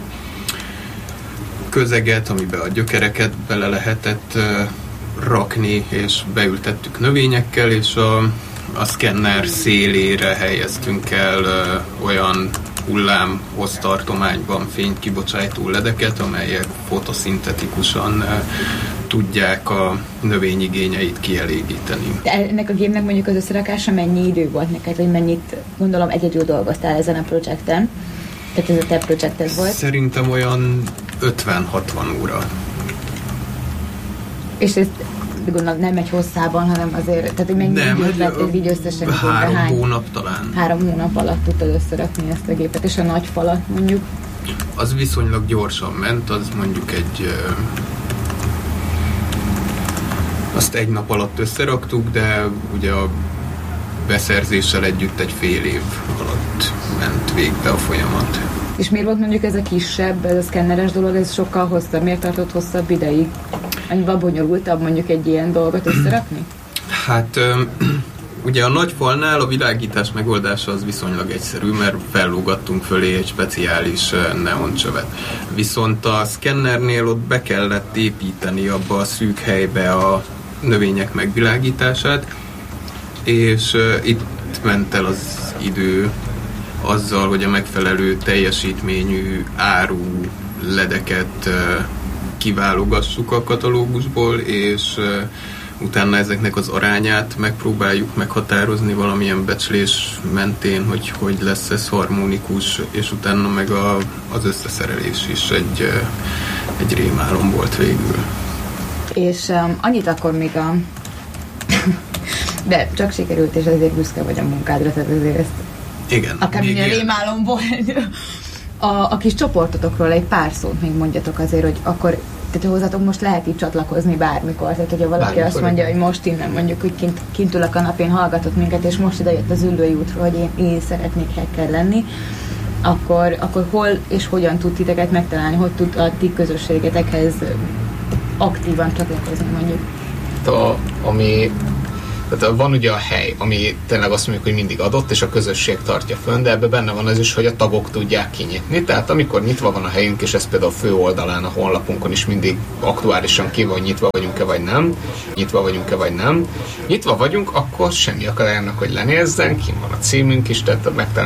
közeget, amiben a gyökereket bele lehetett rakni, és beültettük növényekkel, és a szkenner szélére helyeztünk el olyan hullám hoztartományban fényt kibocsátó ledeket, amelyek fotoszintetikusan tudják a növényigényeit kielégíteni. De ennek a gépnek mondjuk az összerakása mennyi idő volt neked, vagy mennyit, gondolom, egyedül dolgoztál ezen a projekten? Tehát ez a te projekted volt? Szerintem olyan 50-60 óra. És ez gondolom nem egy hosszában, hanem azért, tehát mennyi időt vettél így összesen? 3 hónap talán. 3 hónap alatt tudtad összerakni ezt a gépet, és a nagy falat mondjuk? Az viszonylag gyorsan ment, az mondjuk azt 1 nap alatt összeraktuk, de ugye a beszerzéssel együtt egy fél év alatt ment végbe a folyamat. És miért volt mondjuk ez a kisebb, ez a szkenneres dolog, ez sokkal hosszabb? Miért tartott hosszabb ideig? Annyival bonyolultabb mondjuk egy ilyen dolgot összerakni? Hát Ugye a nagy falnál a világítás megoldása az viszonylag egyszerű, mert fellógattunk fölé egy speciális neoncsövet. Viszont a szkennernél ott be kellett építeni abba a szűk helybe a növények megvilágítását, és itt ment el az idő azzal, hogy a megfelelő teljesítményű áru ledeket kiválogassuk a katalógusból, és utána ezeknek az arányát megpróbáljuk meghatározni valamilyen becslés mentén, hogy lesz ez harmonikus, és utána meg az összeszerelés is egy rémálom volt végül. És annyit akkor még de csak sikerült, és azért büszke vagy a munkádra, tehát azért ezt igen, akármilyen rémálomból a kis csoportotokról egy pár szót még mondjatok azért, hogy akkor tehát hozzátok most lehet így csatlakozni bármikor, tehát hogyha valaki azt mondja, hogy most innen mondjuk, hogy kint ül a kanapén, hallgatott minket, és most ide jött az Üllői útról, hogy én szeretnék hacker lenni, akkor hol és hogyan tud titeket megtalálni, hogy tud a ti közösségetekhez aktívan csatlakozni mondjuk? Tehát van ugye a hely, ami tényleg azt mondjuk, hogy mindig adott, és a közösség tartja fönn, de ebben benne van az is, hogy a tagok tudják kinyitni. Tehát amikor nyitva van a helyünk, és ez például a fő oldalán, a honlapunkon is mindig aktuálisan ki van, nyitva vagyunk-e vagy nem. Nyitva vagyunk, akkor semmi akadálynak, hogy lenézzen, kint van a címünk is, tehát